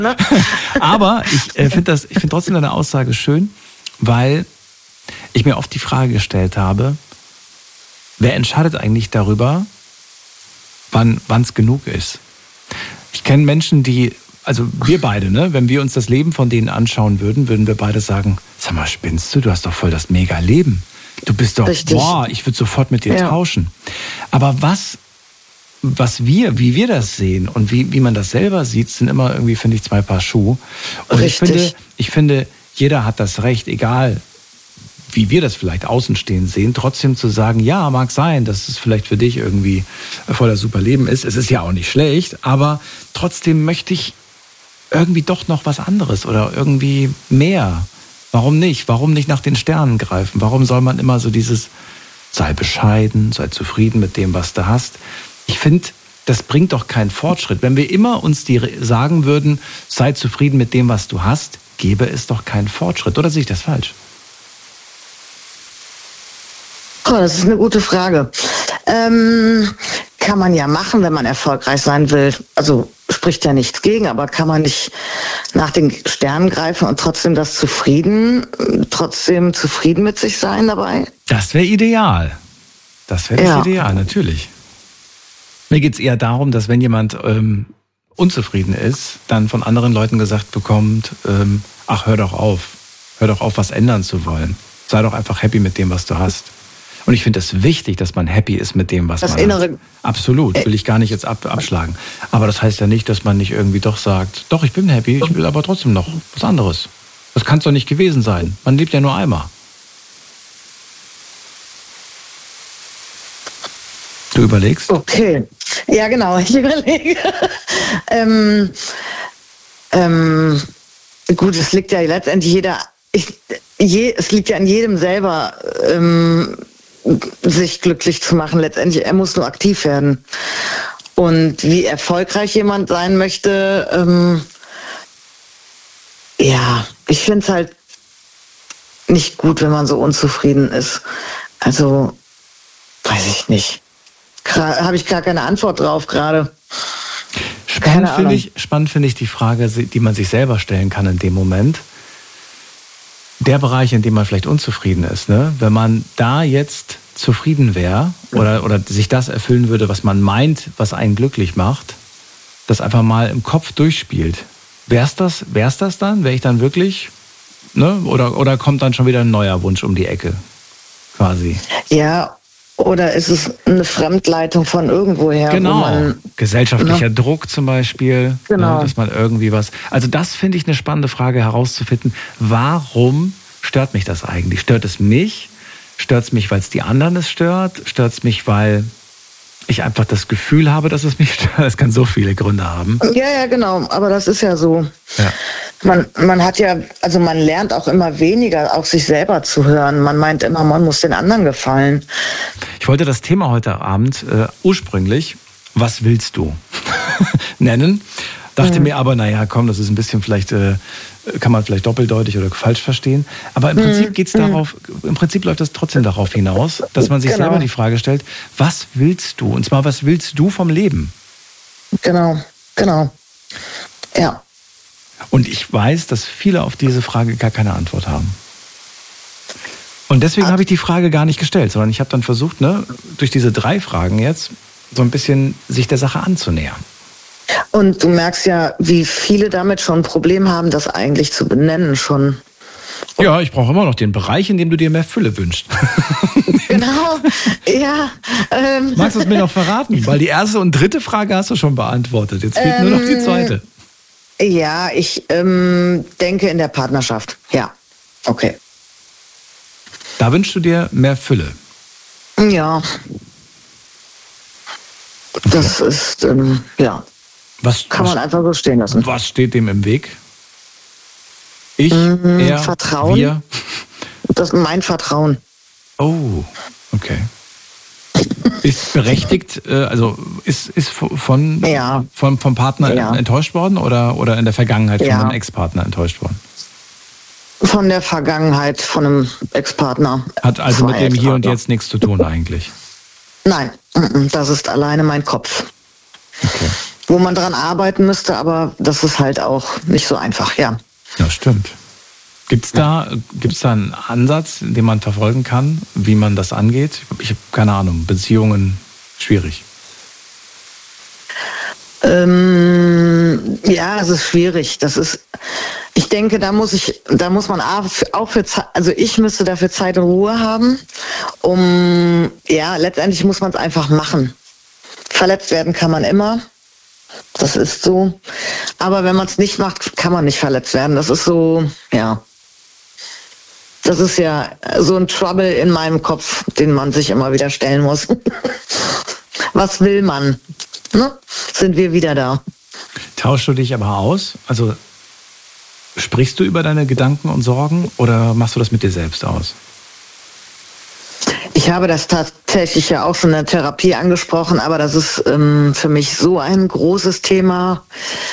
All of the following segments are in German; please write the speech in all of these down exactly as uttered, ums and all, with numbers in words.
Ne? Aber ich äh, finde das, ich finde trotzdem deine Aussage schön, weil ich mir oft die Frage gestellt habe, wer entscheidet eigentlich darüber, wann es genug ist? Ich kenne Menschen, die, also wir beide, ne, wenn wir uns das Leben von denen anschauen würden, würden wir beide sagen, sag mal, spinnst du? Du hast doch voll das Mega-Leben. Du bist doch, Richtig. boah, ich würde sofort mit dir Ja. tauschen. Aber was, was wir, wie wir das sehen und wie, wie man das selber sieht, sind immer irgendwie, finde ich, zwei Paar Schuhe. Und ich Richtig. finde, ich finde, jeder hat das Recht, egal wie wir das vielleicht außenstehend sehen, trotzdem zu sagen, ja, mag sein, dass es vielleicht für dich irgendwie voll das super Leben ist. Es ist ja auch nicht schlecht, aber trotzdem möchte ich irgendwie doch noch was anderes oder irgendwie mehr. Warum nicht? Warum nicht nach den Sternen greifen? Warum soll man immer so dieses, sei bescheiden, sei zufrieden mit dem, was du hast? Ich finde, das bringt doch keinen Fortschritt. Wenn wir immer uns die sagen würden, sei zufrieden mit dem, was du hast, gäbe es doch keinen Fortschritt. Oder sehe ich das falsch? Oh, das ist eine gute Frage. Ähm, kann man ja machen, wenn man erfolgreich sein will. Also spricht ja nichts gegen, aber kann man nicht nach den Sternen greifen und trotzdem das zufrieden, trotzdem zufrieden mit sich sein dabei? Das wäre ideal. Das wäre das Ja. Ideal, natürlich. Mir geht es eher darum, dass wenn jemand ähm, unzufrieden ist, dann von anderen Leuten gesagt bekommt, ähm, ach, hör doch auf. Hör doch auf, was ändern zu wollen. Sei doch einfach happy mit dem, was du hast. Und ich finde es wichtig, dass man happy ist mit dem, was Das man innere- hat. Absolut, will ich gar nicht jetzt ab, abschlagen. Aber das heißt ja nicht, dass man nicht irgendwie doch sagt, doch, ich bin happy, ich will aber trotzdem noch was anderes. Das kann es doch nicht gewesen sein. Man lebt ja nur einmal. Du überlegst? Okay. Ja, genau, ich überlege. ähm, ähm, gut, es liegt ja letztendlich jeder, ich, je, es liegt ja an jedem selber, ähm, sich glücklich zu machen. Letztendlich, er muss nur aktiv werden. Und wie erfolgreich jemand sein möchte, ähm, ja, ich finde es halt nicht gut, wenn man so unzufrieden ist. Also, weiß ich nicht. Habe ich gar keine Antwort drauf gerade. Spannend finde ich, spannend finde ich die Frage, die man sich selber stellen kann in dem Moment. Der Bereich, in dem man vielleicht unzufrieden ist, ne? Wenn man da jetzt zufrieden wäre oder, oder sich das erfüllen würde, was man meint, was einen glücklich macht, das einfach mal im Kopf durchspielt. Wär's das, wär's das dann? Wäre ich dann wirklich, ne? Oder, oder kommt dann schon wieder ein neuer Wunsch um die Ecke, quasi? Ja, oder ist es eine Fremdleitung von irgendwoher? Genau, wo man, gesellschaftlicher ne? Druck zum Beispiel, Genau. ne, dass man irgendwie was... Also das finde ich eine spannende Frage herauszufinden. Warum stört mich das eigentlich? Stört es mich? Stört es mich, weil es die anderen es stört? Stört es mich, weil ich einfach das Gefühl habe, dass es mich stört? Es kann so viele Gründe haben. Ja, ja, genau. Aber das ist ja so. Ja. Man, man hat ja, also man lernt auch immer weniger, auf sich selber zu hören. Man meint immer, man muss den anderen gefallen. Ich wollte das Thema heute Abend äh, ursprünglich, was willst du, nennen. Dachte Mhm. mir aber, naja, komm, das ist ein bisschen vielleicht, äh, kann man vielleicht doppeldeutig oder falsch verstehen. Aber im Prinzip geht's darauf, im Prinzip läuft das trotzdem darauf hinaus, dass man sich Genau. selber die Frage stellt, was willst du? Und zwar, was willst du vom Leben? Genau, genau. Ja. Und ich weiß, dass viele auf diese Frage gar keine Antwort haben. Und deswegen habe ich die Frage gar nicht gestellt, sondern ich habe dann versucht, ne, durch diese drei Fragen jetzt so ein bisschen sich der Sache anzunähern. Und du merkst ja, wie viele damit schon ein Problem haben, das eigentlich zu benennen schon. Ja, ich brauche immer noch den Bereich, in dem du dir mehr Fülle wünschst. Genau, ja. Ähm, Magst du es mir noch verraten? Weil die erste und dritte Frage hast du schon beantwortet. Jetzt fehlt Ähm, nur noch die zweite. ja, ich ähm, denke in der Partnerschaft. Ja, okay. Da wünschst du dir mehr Fülle. Ja. Das ist, ähm, ja, Was, kann man was, einfach so stehen lassen. was steht dem im Weg? Ich, Mhm, er, Vertrauen. wir? Das ist mein Vertrauen. Oh, okay. Ist berechtigt, äh, also ist, ist von, Ja. von, vom Partner Ja. enttäuscht worden oder, oder in der Vergangenheit von Ja. einem Ex-Partner enttäuscht worden? Von der Vergangenheit von einem Ex-Partner. Hat also mit Zwei dem Hier und Ex-Partner. Jetzt nichts zu tun eigentlich. Nein, mhm, das ist alleine mein Kopf. Okay. wo man dran arbeiten müsste, aber das ist halt auch nicht so einfach, ja. Ja, stimmt. Gibt's da, gibt's da einen Ansatz, den man verfolgen kann, wie man das angeht? Ich habe keine Ahnung, Beziehungen, schwierig. Ähm, ja, es ist schwierig. Das ist, ich denke, da muss ich, da muss man auch für, also ich müsste dafür Zeit und Ruhe haben, um, ja, letztendlich muss man es einfach machen. Verletzt werden kann man immer. Das ist so. Aber wenn man es nicht macht, kann man nicht verletzt werden. Das ist so, ja. Das ist ja so ein Trouble in meinem Kopf, den man sich immer wieder stellen muss. Was will man? Ne? Sind wir wieder da. Tauschst du dich aber aus? Also sprichst du über deine Gedanken und Sorgen oder machst du das mit dir selbst aus? Ich habe das tatsächlich ja auch schon in der Therapie angesprochen, aber das ist ähm, für mich so ein großes Thema.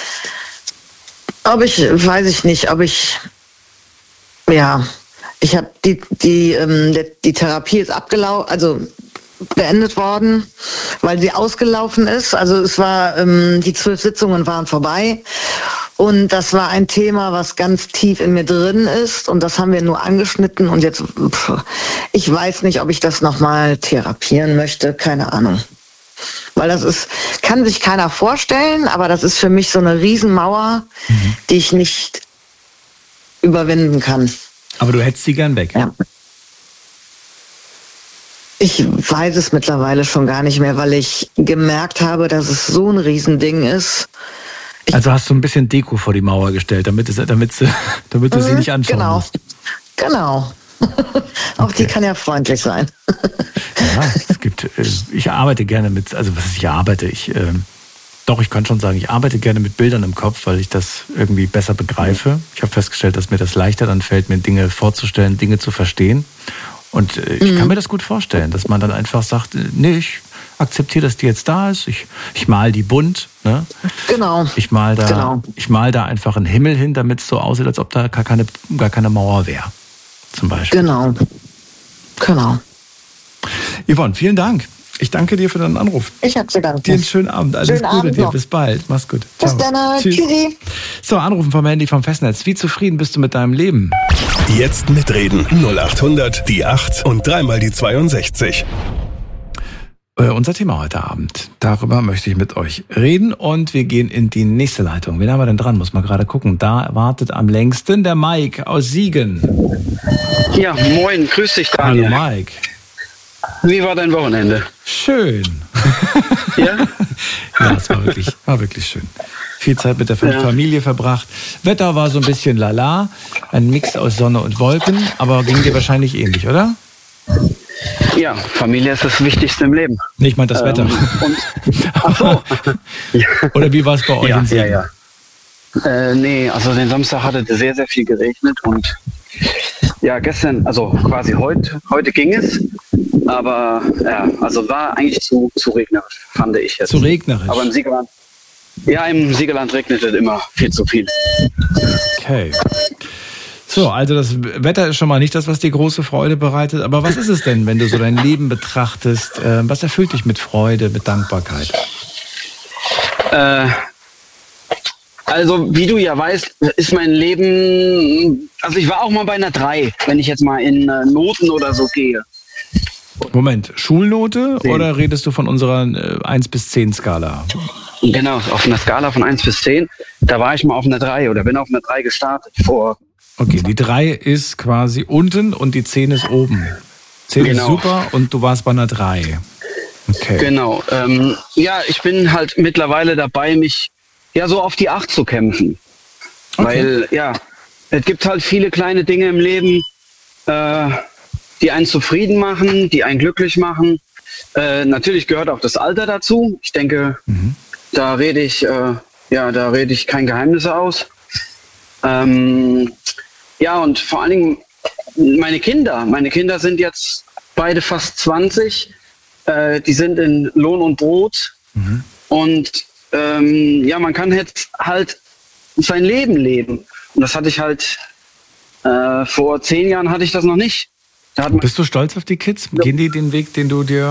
Ob ich, weiß ich nicht, ob ich, ja, ich habe die, die, ähm, die, die Therapie ist abgelaufen, also beendet worden, weil sie ausgelaufen ist. Also es war, ähm, die zwölf Sitzungen waren vorbei und das war ein Thema, was ganz tief in mir drin ist und das haben wir nur angeschnitten und jetzt, pff, ich weiß nicht, ob ich das nochmal therapieren möchte, keine Ahnung. Weil das ist, kann sich keiner vorstellen, aber das ist für mich so eine Riesenmauer, mhm. die ich nicht überwinden kann. Aber du hättest sie gern weg. Ja. Ich weiß es mittlerweile schon gar nicht mehr, weil ich gemerkt habe, dass es so ein Riesending ist. Ich also hast du ein bisschen Deko vor die Mauer gestellt, damit, es, damit, sie, damit du mhm, sie nicht anschauen genau. musst. Genau. Auch okay. Die kann ja freundlich sein. Ja, es gibt, ich arbeite gerne mit, also was ist, ich arbeite, ich, äh, doch, ich kann schon sagen, ich arbeite gerne mit Bildern im Kopf, weil ich das irgendwie besser begreife. Ich habe festgestellt, dass mir das leichter dann fällt, mir Dinge vorzustellen, Dinge zu verstehen. Und ich mhm. kann mir das gut vorstellen, dass man dann einfach sagt, nee, ich akzeptiere, dass die jetzt da ist. Ich, ich mal die bunt. Ne? Genau. Ich mal da, genau. ich mal da einfach einen Himmel hin, damit es so aussieht, als ob da gar keine, gar keine Mauer wäre. Zum Beispiel. Genau. Genau. Yvonne, vielen Dank. Ich danke dir für deinen Anruf. Ich habe zu danken. Dir einen schönen Abend. Alles schönen Gute Abend dir. Noch. Bis bald. Mach's gut. Bis Ciao. Dann. Tschüss. Tschüssi. So, Anrufen vom Handy vom Festnetz. Wie zufrieden bist du mit deinem Leben? Jetzt mitreden. null acht hundert, die acht und dreimal die zweiundsechzig. Äh, unser Thema heute Abend. Darüber möchte ich mit euch reden und wir gehen in die nächste Leitung. Wen haben wir denn dran? Muss man gerade gucken. Da wartet am längsten der Mike aus Siegen. Ja, moin. Grüß dich, Daniel. Hallo, Mike. Wie war dein Wochenende? Schön. Ja? Ja, es war wirklich, war wirklich schön. Viel Zeit mit der Familie ja. verbracht. Wetter war so ein bisschen lala, ein Mix aus Sonne und Wolken, aber ging dir wahrscheinlich ähnlich, oder? Ja, Familie ist das Wichtigste im Leben. Nee, ich meine das ähm, Wetter. Und, ach so. Oder wie war es bei euch ja, in Siegen? Ja, ja. Äh, nee, also den Samstag hatte es sehr, sehr viel geregnet und ja, gestern, also quasi heute, heute ging es, aber ja, also war eigentlich zu, zu regnerisch, fand ich jetzt. Zu regnerisch? Aber im Siegerland, ja, im Siegerland regnet es immer viel zu viel. Okay. So, also das Wetter ist schon mal nicht das, was dir große Freude bereitet, aber was ist es denn, wenn du so dein Leben betrachtest? Äh, was erfüllt dich mit Freude, mit Dankbarkeit? Äh, Also, wie du ja weißt, ist mein Leben, also ich war auch mal bei einer drei, wenn ich jetzt mal in äh, Noten oder so gehe. Moment, Schulnote zehn. Oder redest du von unserer äh, eins bis zehn Skala? Genau, auf einer Skala von eins bis zehn, da war ich mal auf einer drei oder bin auf einer drei gestartet vor. Okay, die drei ist quasi unten und die zehn ist oben. zehn genau. Ist super und du warst bei einer drei. Okay. Genau, ähm, ja, ich bin halt mittlerweile dabei, mich ja so auf die acht zu kämpfen. Okay. Weil, ja, es gibt halt viele kleine Dinge im Leben, äh, die einen zufrieden machen, die einen glücklich machen. Äh, natürlich gehört auch das Alter dazu. Ich denke, mhm. da rede ich, äh, ja, da rede ich kein Geheimnisse aus. Ähm, ja, und vor allen Dingen meine Kinder. Meine Kinder sind jetzt beide fast zwanzig. Äh, die sind in Lohn und Brot. Mhm. Und ähm, ja, man kann jetzt halt sein Leben leben. Und das hatte ich halt, äh, vor zehn Jahren hatte ich das noch nicht. Da hat man Bist du stolz auf die Kids? Ja. Gehen die den Weg, den du dir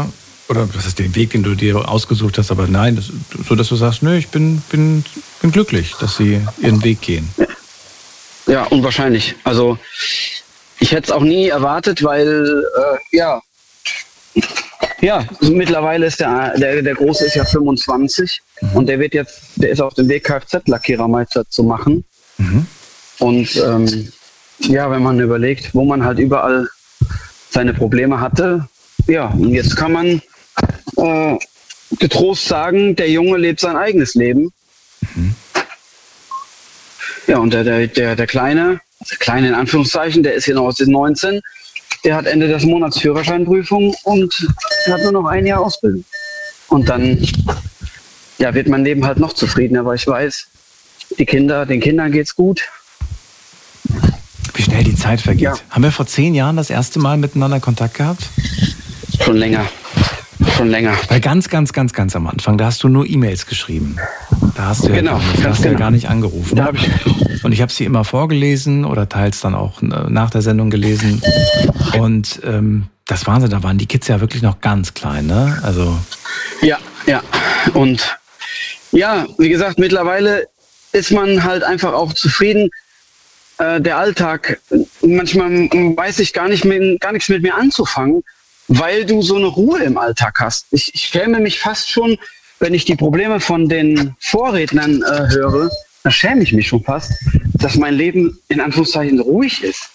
oder was ist den Weg, den du dir ausgesucht hast, aber nein, das, so dass du sagst, nö, ich bin, bin, bin glücklich, dass sie ihren Weg gehen. Ja, ja, unwahrscheinlich. Also ich hätte es auch nie erwartet, weil äh, ja, ja, mittlerweile ist der, der, der Große ist ja fünfundzwanzig mhm. und der wird jetzt, der ist auf dem Weg, Kfz-Lackierermeister zu machen. Mhm. Und ähm, ja, wenn man überlegt, wo man halt überall seine Probleme hatte, ja, und jetzt kann man äh, getrost sagen, der Junge lebt sein eigenes Leben. Mhm. Ja, und der, der, der, der Kleine, der Kleine in Anführungszeichen, der ist hier noch aus den neunzehn, der hat Ende des Monats Führerscheinprüfung und hat nur noch ein Jahr Ausbildung. Und dann ja, wird mein Leben halt noch zufriedener, weil ich weiß, die Kinder, den Kindern geht's gut. Wie schnell die Zeit vergeht. Ja. Haben wir vor zehn Jahren das erste Mal miteinander Kontakt gehabt? Schon länger. Schon länger. Weil ganz, ganz, ganz, ganz am Anfang, da hast du nur E-Mails geschrieben. Da hast du ja, genau, gar, nicht, da hast genau. ja gar nicht angerufen. Da hab ich Und ich habe sie immer vorgelesen oder teils dann auch nach der Sendung gelesen. Und ähm, das Wahnsinn, da waren die Kids ja wirklich noch ganz klein, ne? Also ja, ja. Und ja, wie gesagt, mittlerweile ist man halt einfach auch zufrieden. Äh, der Alltag, manchmal weiß ich gar nicht mehr, gar nichts mit mir anzufangen, weil du so eine Ruhe im Alltag hast. Ich, ich schäme mich fast schon, wenn ich die Probleme von den Vorrednern äh, höre, da schäme ich mich schon fast, dass mein Leben in Anführungszeichen ruhig ist.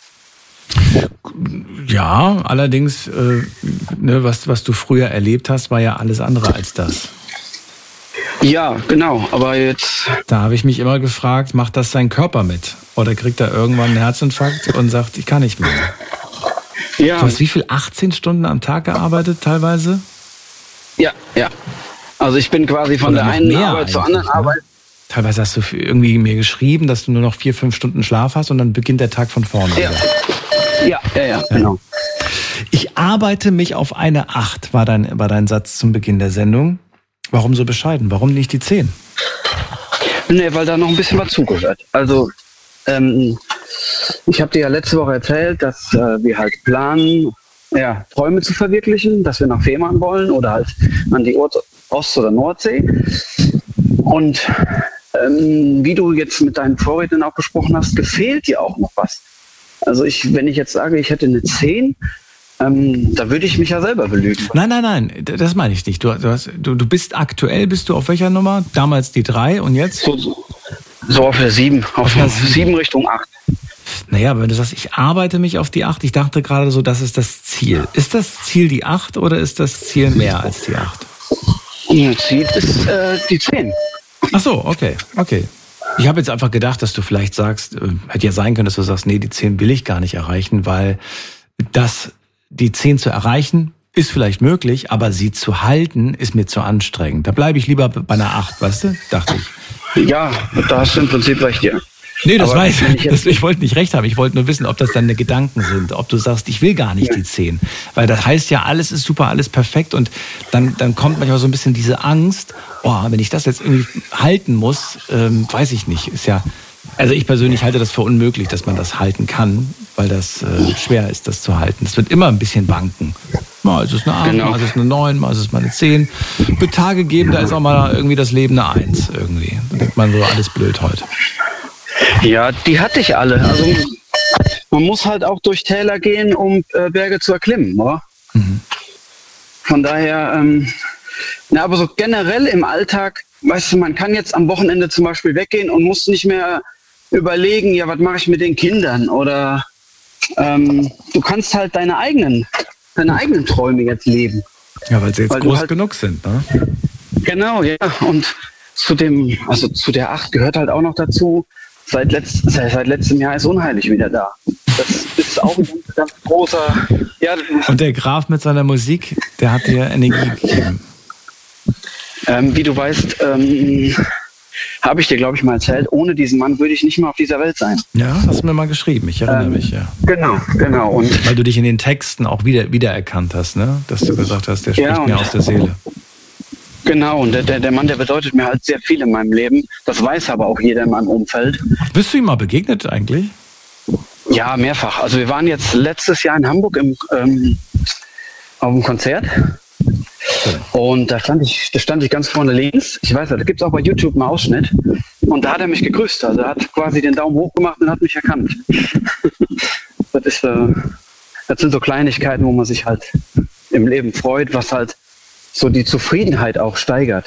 Ja, allerdings, äh, ne, was, was du früher erlebt hast, war ja alles andere als das. Ja, genau, aber jetzt... Da habe ich mich immer gefragt, macht das sein Körper mit? Oder kriegt er irgendwann einen Herzinfarkt und sagt, ich kann nicht mehr? Ja. Du hast wie viel? achtzehn Stunden am Tag gearbeitet teilweise? Ja, ja. Also ich bin quasi von Oder der einen Arbeit zur anderen ne? Arbeit. Teilweise hast du irgendwie mir geschrieben, dass du nur noch vier, fünf Stunden Schlaf hast und dann beginnt der Tag von vorne Ja, wieder. ja, ja, ja, genau. Ich arbeite mich auf eine acht, war dein, war dein Satz zum Beginn der Sendung. Warum so bescheiden? Warum nicht die zehn? Nee, weil da noch ein bisschen was zugehört. Also, ähm, ich habe dir ja letzte Woche erzählt, dass äh, wir halt planen, ja, Träume zu verwirklichen, dass wir nach Fehmarn wollen oder halt an die Ost- oder Nordsee. Und ähm, wie du jetzt mit deinen Vorrednern auch besprochen hast, gefehlt dir auch noch was. Also ich, wenn ich jetzt sage, ich hätte eine zehn, ähm, da würde ich mich ja selber belügen. Nein, nein, nein, das meine ich nicht. Du, du, hast, du, du bist aktuell, bist du auf welcher Nummer? Damals die drei und jetzt? So, so, so auf der sieben, auf der sieben Richtung acht. Naja, wenn du sagst, ich arbeite mich auf die acht, ich dachte gerade so, das ist das Ziel. Ist das Ziel die acht oder ist das Ziel mehr als die acht? Das Ziel ist äh, die zehn. Ach so, okay, okay. Ich habe jetzt einfach gedacht, dass du vielleicht sagst, äh, hätte ja sein können, dass du sagst, nee, die zehn will ich gar nicht erreichen, weil das, die zehn zu erreichen, ist vielleicht möglich, aber sie zu halten, ist mir zu anstrengend. Da bleibe ich lieber bei einer acht, weißt du, dachte ich. Ja, da hast du im Prinzip recht, ja. Nee, das Aber weiß ich. Ich, ich wollte nicht recht haben. Ich wollte nur wissen, ob das deine Gedanken sind. Ob du sagst, ich will gar nicht ja. die zehn. Weil das heißt ja, alles ist super, alles perfekt. Und dann, dann kommt manchmal so ein bisschen diese Angst, oh, wenn ich das jetzt irgendwie halten muss, ähm, weiß ich nicht. Ist ja, also ich persönlich halte das für unmöglich, dass man das halten kann, weil das äh, schwer ist, das zu halten. Es wird immer ein bisschen wanken. Mal ist es eine acht, genau. mal ist es eine neun, mal ist es mal eine zehn. Wird Tage geben, da ist auch mal irgendwie das Leben eine eins irgendwie. Da denkt man so, alles blöd heute. Ja, die hatte ich alle. Also man muss halt auch durch Täler gehen, um äh, Berge zu erklimmen, oder? Mhm. Von daher, ähm, na, aber so generell im Alltag, weißt du, man kann jetzt am Wochenende zum Beispiel weggehen und muss nicht mehr überlegen, ja, was mache ich mit den Kindern? Oder ähm, du kannst halt deine eigenen, deine eigenen Träume jetzt leben. Ja, weil sie jetzt weil groß halt, genug sind, ne? Genau, ja. Und zu dem, also zu der acht gehört halt auch noch dazu, Seit, letzt, seit letztem Jahr ist Unheilig wieder da. Das ist auch ein ganz, ganz großer... Ja, und der Graf mit seiner Musik, der hat dir Energie gegeben. Ähm, wie du weißt, ähm, habe ich dir, glaube ich, mal erzählt, ohne diesen Mann würde ich nicht mehr auf dieser Welt sein. Ja, hast du mir mal geschrieben, ich erinnere ähm, mich, ja. Genau, genau. Und weil du dich in den Texten auch wieder wiedererkannt hast, ne? Dass du gesagt hast, der spricht ja, mir aus der Seele. Genau, und der, der Mann, der bedeutet mir halt sehr viel in meinem Leben. Das weiß aber auch jeder in meinem Umfeld. Bist du ihm mal begegnet eigentlich? Ja, mehrfach. Also wir waren jetzt letztes Jahr in Hamburg im, ähm, auf dem Konzert. Schön. Und da stand ich, da stand ich ganz vorne links. Ich weiß, da gibt es auch bei YouTube einen Ausschnitt. Und da hat er mich gegrüßt. Also er hat quasi den Daumen hoch gemacht und hat mich erkannt. Das ist, äh, das sind so Kleinigkeiten, wo man sich halt im Leben freut, was halt so die Zufriedenheit auch steigert.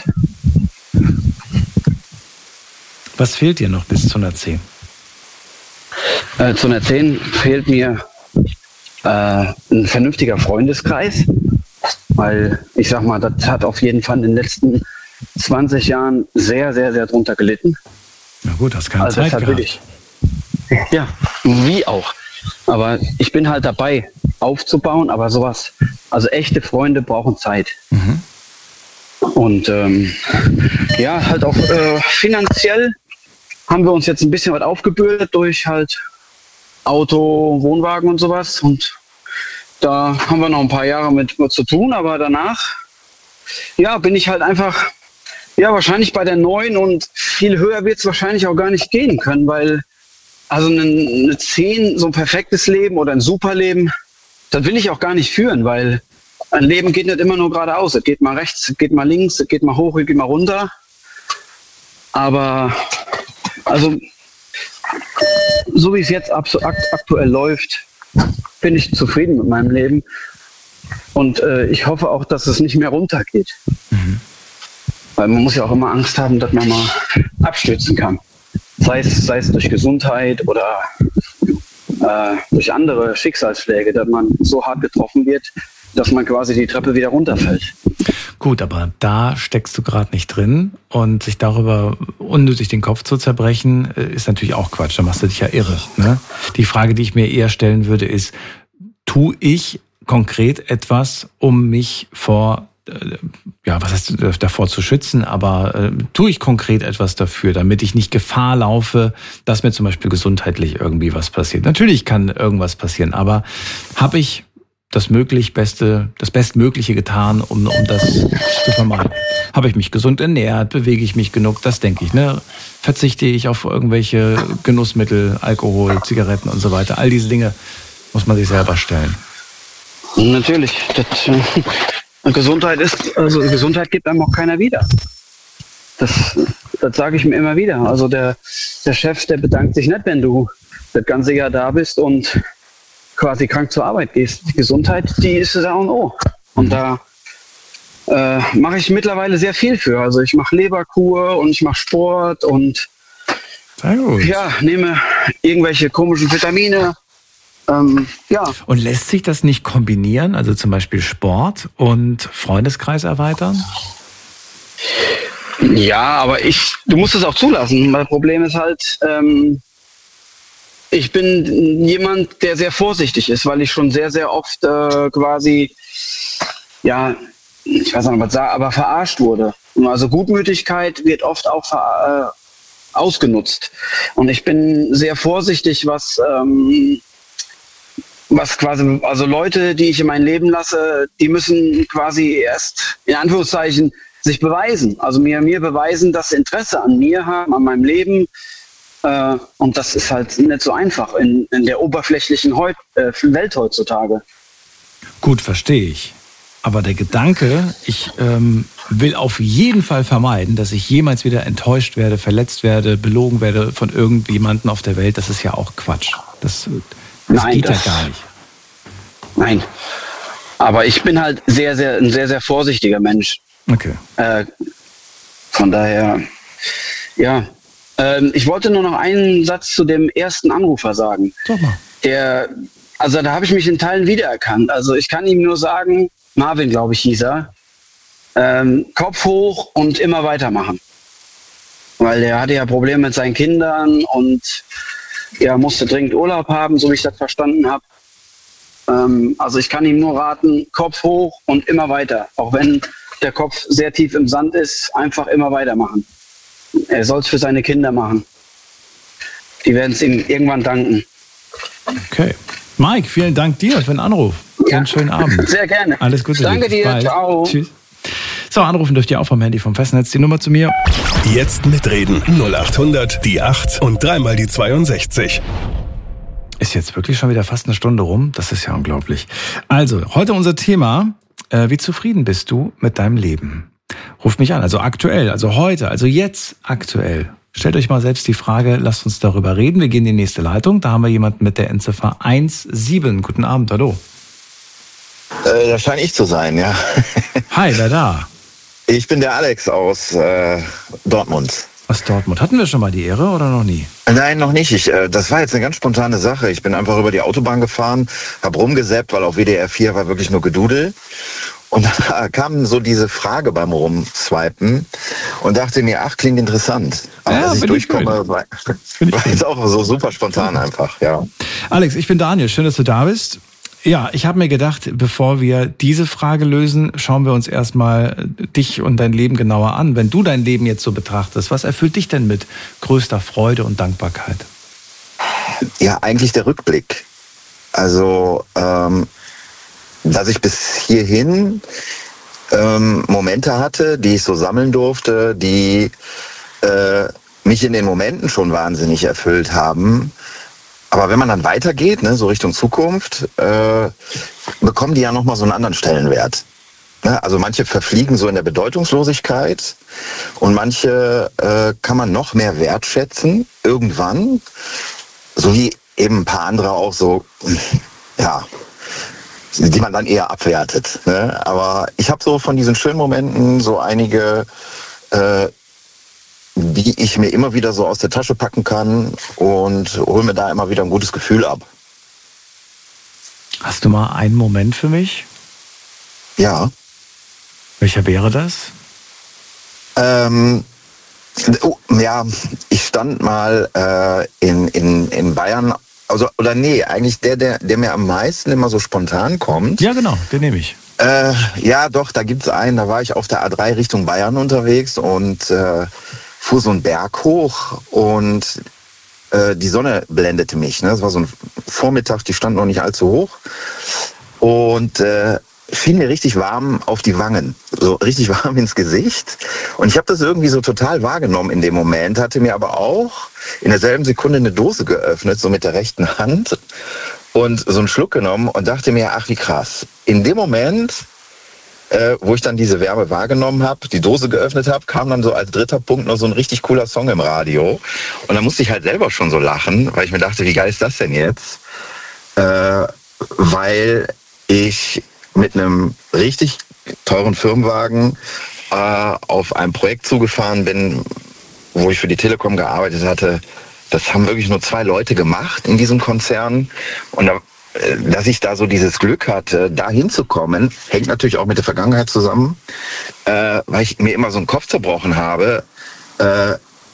Was fehlt dir noch bis zu einer zehn? Äh, zu einer zehn fehlt mir äh, ein vernünftiger Freundeskreis, weil ich sag mal, das hat auf jeden Fall in den letzten zwanzig Jahren sehr, sehr, sehr drunter gelitten. Na gut, hast keine Also Zeit deshalb will gehabt. ich, ja, wie auch. Aber ich bin halt dabei, aufzubauen, aber sowas, also echte Freunde brauchen Zeit. Mhm. Und ähm, ja, halt auch äh, finanziell haben wir uns jetzt ein bisschen was aufgebürdet durch halt Auto, Wohnwagen und sowas. Und da haben wir noch ein paar Jahre mit, mit zu tun, aber danach, ja, bin ich halt einfach, ja, wahrscheinlich bei der neun und viel höher wird es wahrscheinlich auch gar nicht gehen können, weil also eine, eine zehn, so ein perfektes Leben oder ein super Leben, das will ich auch gar nicht führen, weil ein Leben geht nicht immer nur geradeaus. Es geht mal rechts, es geht mal links, es geht mal hoch, es geht mal runter. Aber also so wie es jetzt aktuell läuft, bin ich zufrieden mit meinem Leben. Und äh, ich hoffe auch, dass es nicht mehr runtergeht. Mhm. Weil man muss ja auch immer Angst haben, dass man mal abstürzen kann. Sei es, sei es durch Gesundheit oder äh, durch andere Schicksalsschläge, dass man so hart getroffen wird, dass man quasi die Treppe wieder runterfällt. Gut, aber da steckst du gerade nicht drin und sich darüber unnötig den Kopf zu zerbrechen, ist natürlich auch Quatsch. Da machst du dich ja irre. Ne? Die Frage, die ich mir eher stellen würde, ist, tue ich konkret etwas, um mich vor, äh, ja, was heißt davor zu schützen, aber äh, tue ich konkret etwas dafür, damit ich nicht Gefahr laufe, dass mir zum Beispiel gesundheitlich irgendwie was passiert. Natürlich kann irgendwas passieren, aber habe ich das möglich Beste, das Bestmögliche getan, um, um das zu vermeiden. Habe ich mich gesund ernährt, bewege ich mich genug, das denke ich. Ne? Verzichte ich auf irgendwelche Genussmittel, Alkohol, Zigaretten und so weiter. All diese Dinge muss man sich selber stellen. Natürlich. Das, äh, Gesundheit ist, also Gesundheit gibt einem auch keiner wieder. Das, das sage ich mir immer wieder. Also der, der Chef, der bedankt sich nicht, wenn du das ganze Jahr da bist und quasi krank zur Arbeit gehst. Die Gesundheit, die ist das A und O. Und da äh, mache ich mittlerweile sehr viel für. Also ich mache Leberkur und ich mache Sport und Sehr gut. ja, nehme irgendwelche komischen Vitamine. Ähm, ja. Und lässt sich das nicht kombinieren? Also zum Beispiel Sport und Freundeskreis erweitern? Ja, aber ich, du musst es auch zulassen. Mein Problem ist halt, ähm, ich bin jemand, der sehr vorsichtig ist, weil ich schon sehr, sehr oft äh, quasi, ja, ich weiß nicht, was sagen, aber verarscht wurde. Also Gutmütigkeit wird oft auch ver, äh, ausgenutzt. Und ich bin sehr vorsichtig, was, ähm, was quasi, also Leute, die ich in mein Leben lasse, die müssen quasi erst, in Anführungszeichen, sich beweisen. Also mir, mir beweisen, dass sie Interesse an mir haben, an meinem Leben. Und das ist halt nicht so einfach in, in der oberflächlichen Heut, äh, Welt heutzutage. Gut, verstehe ich. Aber der Gedanke, ich ähm, will auf jeden Fall vermeiden, dass ich jemals wieder enttäuscht werde, verletzt werde, belogen werde von irgendjemandem auf der Welt, das ist ja auch Quatsch. Das, das Nein, geht das, ja gar nicht. Nein. Aber ich bin halt sehr, sehr, ein sehr, sehr vorsichtiger Mensch. Okay. Äh, von daher, ja. Ich wollte nur noch einen Satz zu dem ersten Anrufer sagen. Sag mal. Der, also da habe ich mich in Teilen wiedererkannt. Also ich kann ihm nur sagen, Marvin, glaube ich, hieß er, ähm, Kopf hoch und immer weitermachen. Weil der hatte ja Probleme mit seinen Kindern und er musste dringend Urlaub haben, so wie ich das verstanden habe. Ähm, also ich kann ihm nur raten, Kopf hoch und immer weiter. Auch wenn der Kopf sehr tief im Sand ist, einfach immer weitermachen. Er soll es für seine Kinder machen. Die werden es ihm irgendwann danken. Okay. Mike, vielen Dank dir für den Anruf. Ja. Einen schönen Abend. Sehr gerne. Alles Gute. Danke dir. Bald. Ciao. Tschüss. So, anrufen dürft ihr auch vom Handy vom Festnetz. Die Nummer zu mir. Jetzt mitreden. null acht hundert, die acht und dreimal die zweiundsechzig. Ist jetzt wirklich schon wieder fast eine Stunde rum? Das ist ja unglaublich. Also, heute unser Thema. Äh, wie zufrieden bist du mit deinem Leben? Ruft mich an, also aktuell, also heute, also jetzt aktuell. Stellt euch mal selbst die Frage, lasst uns darüber reden. Wir gehen in die nächste Leitung. Da haben wir jemanden mit der Endziffer eins sieben. Guten Abend, hallo. Äh, das scheint ich zu sein, ja. Hi, wer da? Ich bin der Alex aus äh, Dortmund. Aus Dortmund. Hatten wir schon mal die Ehre oder noch nie? Nein, noch nicht. Ich, äh, das war jetzt eine ganz spontane Sache. Ich bin einfach über die Autobahn gefahren, habe rumgesäppt, weil auf W D R vier war wirklich nur Gedudel. Und da kam so diese Frage beim Rumswipen und dachte mir, ach, klingt interessant. Aber ja, dass ich durchkomme, ich war, war jetzt auch so super spontan einfach, ja. Alex, ich bin Daniel. Schön, dass du da bist. Ja, ich habe mir gedacht, bevor wir diese Frage lösen, schauen wir uns erstmal dich und dein Leben genauer an. Wenn du dein Leben jetzt so betrachtest, was erfüllt dich denn mit größter Freude und Dankbarkeit? Ja, eigentlich der Rückblick. Also, ähm, dass ich bis hierhin ähm, Momente hatte, die ich so sammeln durfte, die äh, mich in den Momenten schon wahnsinnig erfüllt haben. Aber wenn man dann weitergeht, ne, so Richtung Zukunft, äh, bekommen die ja nochmal so einen anderen Stellenwert. Ne? Also manche verfliegen so in der Bedeutungslosigkeit und manche äh, kann man noch mehr wertschätzen, irgendwann. So wie eben ein paar andere auch so, ja, die man dann eher abwertet. Ne? Aber ich habe so von diesen schönen Momenten so einige, äh, die ich mir immer wieder so aus der Tasche packen kann und hole mir da immer wieder ein gutes Gefühl ab. Hast du mal einen Moment für mich? Ja. Welcher wäre das? Ähm, oh, ja, ich stand mal äh, in, in, in Bayern, also oder nee, eigentlich der, der, der mir am meisten immer so spontan kommt. Ja, genau, den nehme ich. Äh, ja, doch, da gibt's einen, da war ich auf der A drei Richtung Bayern unterwegs und äh, fuhr so einen Berg hoch und äh, die Sonne blendete mich. Ne? Das war so ein Vormittag, die stand noch nicht allzu hoch und äh, fiel mir richtig warm auf die Wangen, so richtig warm ins Gesicht. Und ich habe das irgendwie so total wahrgenommen in dem Moment, hatte mir aber auch in derselben Sekunde eine Dose geöffnet, so mit der rechten Hand und so einen Schluck genommen und dachte mir, ach wie krass. In dem Moment, äh, wo ich dann diese Wärme wahrgenommen habe, die Dose geöffnet habe, kam dann so als dritter Punkt noch so ein richtig cooler Song im Radio. Und dann musste ich halt selber schon so lachen, weil ich mir dachte, wie geil ist das denn jetzt? Äh, weil ich mit einem richtig teuren Firmenwagen äh, auf ein Projekt zugefahren bin, wo ich für die Telekom gearbeitet hatte. Das haben wirklich nur zwei Leute gemacht in diesem Konzern. Und da, dass ich da so dieses Glück hatte, da hinzukommen, hängt natürlich auch mit der Vergangenheit zusammen, äh, weil ich mir immer so einen Kopf zerbrochen habe, äh,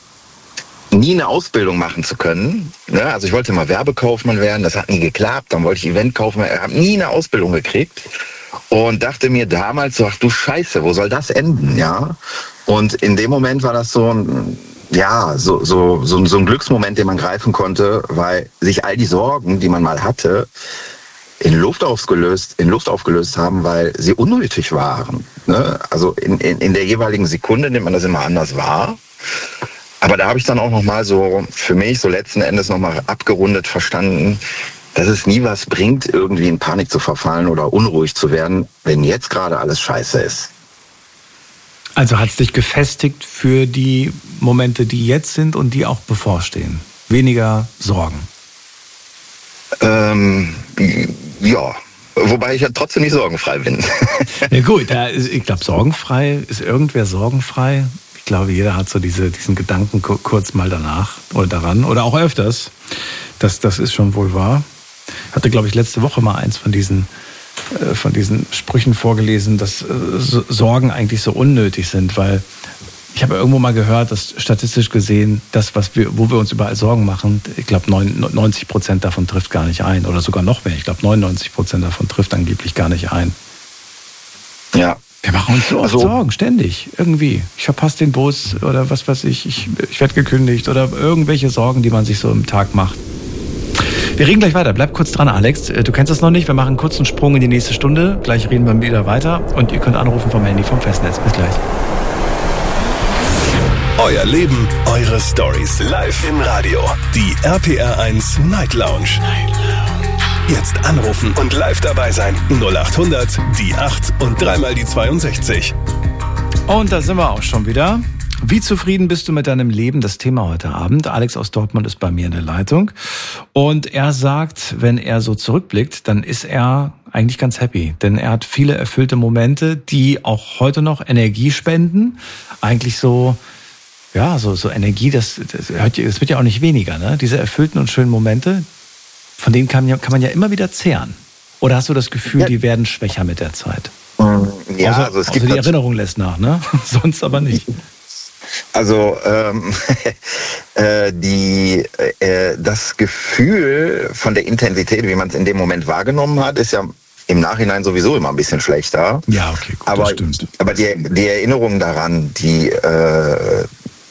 nie eine Ausbildung machen zu können. Ne? Also ich wollte mal Werbekaufmann werden, das hat nie geklappt. Dann wollte ich Eventkaufmann, habe nie eine Ausbildung gekriegt und dachte mir damals so, ach du Scheiße, wo soll das enden? Ja. Und in dem Moment war das so ein, ja, so, so, so, so ein Glücksmoment, den man greifen konnte, weil sich all die Sorgen, die man mal hatte, in Luft aufgelöst, in Luft aufgelöst haben, weil sie unnötig waren. Ne? Also in, in, in der jeweiligen Sekunde nimmt man das immer anders wahr. Aber da habe ich dann auch nochmal so für mich so letzten Endes nochmal abgerundet verstanden, dass es nie was bringt, irgendwie in Panik zu verfallen oder unruhig zu werden, wenn jetzt gerade alles scheiße ist. Also hat es dich gefestigt für die Momente, die jetzt sind und die auch bevorstehen? Weniger Sorgen? Ähm, ja, wobei ich ja trotzdem nicht sorgenfrei bin. Ja gut, da ist, ich glaube, sorgenfrei, ist irgendwer sorgenfrei? Ich glaube, jeder hat so diese, diesen Gedanken kurz mal danach oder daran oder auch öfters. Das, das ist schon wohl wahr. Ich hatte, glaube ich, letzte Woche mal eins von diesen, äh, von diesen Sprüchen vorgelesen, dass äh, Sorgen eigentlich so unnötig sind, weil ich habe irgendwo mal gehört, dass statistisch gesehen das, was wir, wo wir uns überall Sorgen machen, ich glaube, neunzig Prozent davon trifft gar nicht ein oder sogar noch mehr. Ich glaube, neunundneunzig Prozent davon trifft angeblich gar nicht ein. Ja. Wir machen uns so oft also, Sorgen, ständig, irgendwie. Ich verpasse den Bus oder was weiß ich, ich, ich werde gekündigt oder irgendwelche Sorgen, die man sich so im Tag macht. Wir reden gleich weiter. Bleib kurz dran, Alex. Du kennst das noch nicht. Wir machen einen kurzen Sprung in die nächste Stunde. Gleich reden wir wieder weiter und ihr könnt anrufen vom Handy, vom Festnetz. Bis gleich. Euer Leben, eure Stories live im Radio. Die R P R eins Night Lounge. Night Lounge. Jetzt anrufen und live dabei sein. null acht hundert, die acht und dreimal die zweiundsechzig. Und da sind wir auch schon wieder. Wie zufrieden bist du mit deinem Leben? Das Thema heute Abend. Alex aus Dortmund ist bei mir in der Leitung. Und er sagt, wenn er so zurückblickt, dann ist er eigentlich ganz happy. Denn er hat viele erfüllte Momente, die auch heute noch Energie spenden. Eigentlich so, ja, so, so Energie, das, das, das wird ja auch nicht weniger, ne? Diese erfüllten und schönen Momente, von denen kann, kann man ja immer wieder zehren. Oder hast du das Gefühl, ja, die werden schwächer mit der Zeit? Ja, außer, also es außer gibt die Erinnerung lässt nach, ne? Sonst aber nicht. Also ähm, äh, die, äh, das Gefühl von der Intensität, wie man es in dem Moment wahrgenommen hat, ist ja im Nachhinein sowieso immer ein bisschen schlechter. Ja, okay, gut, aber, das stimmt. Aber die, die Erinnerung daran, die, äh,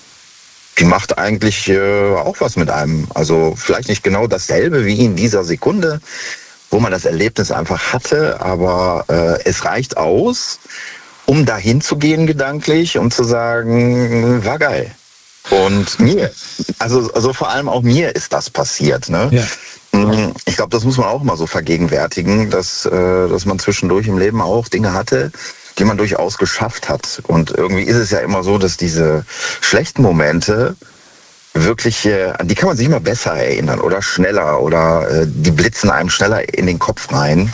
die macht eigentlich äh, auch was mit einem. Also vielleicht nicht genau dasselbe wie in dieser Sekunde, wo man das Erlebnis einfach hatte, aber äh, es reicht aus, um dahin zu gehen gedanklich, um zu sagen, war geil. Und mir, also, also vor allem auch mir ist das passiert. Ne? Ja. Ich glaube, das muss man auch mal so vergegenwärtigen, dass, äh, dass man zwischendurch im Leben auch Dinge hatte, die man durchaus geschafft hat. Und irgendwie ist es ja immer so, dass diese schlechten Momente wirklich, äh, an die kann man sich immer besser erinnern oder schneller oder äh, die blitzen einem schneller in den Kopf rein.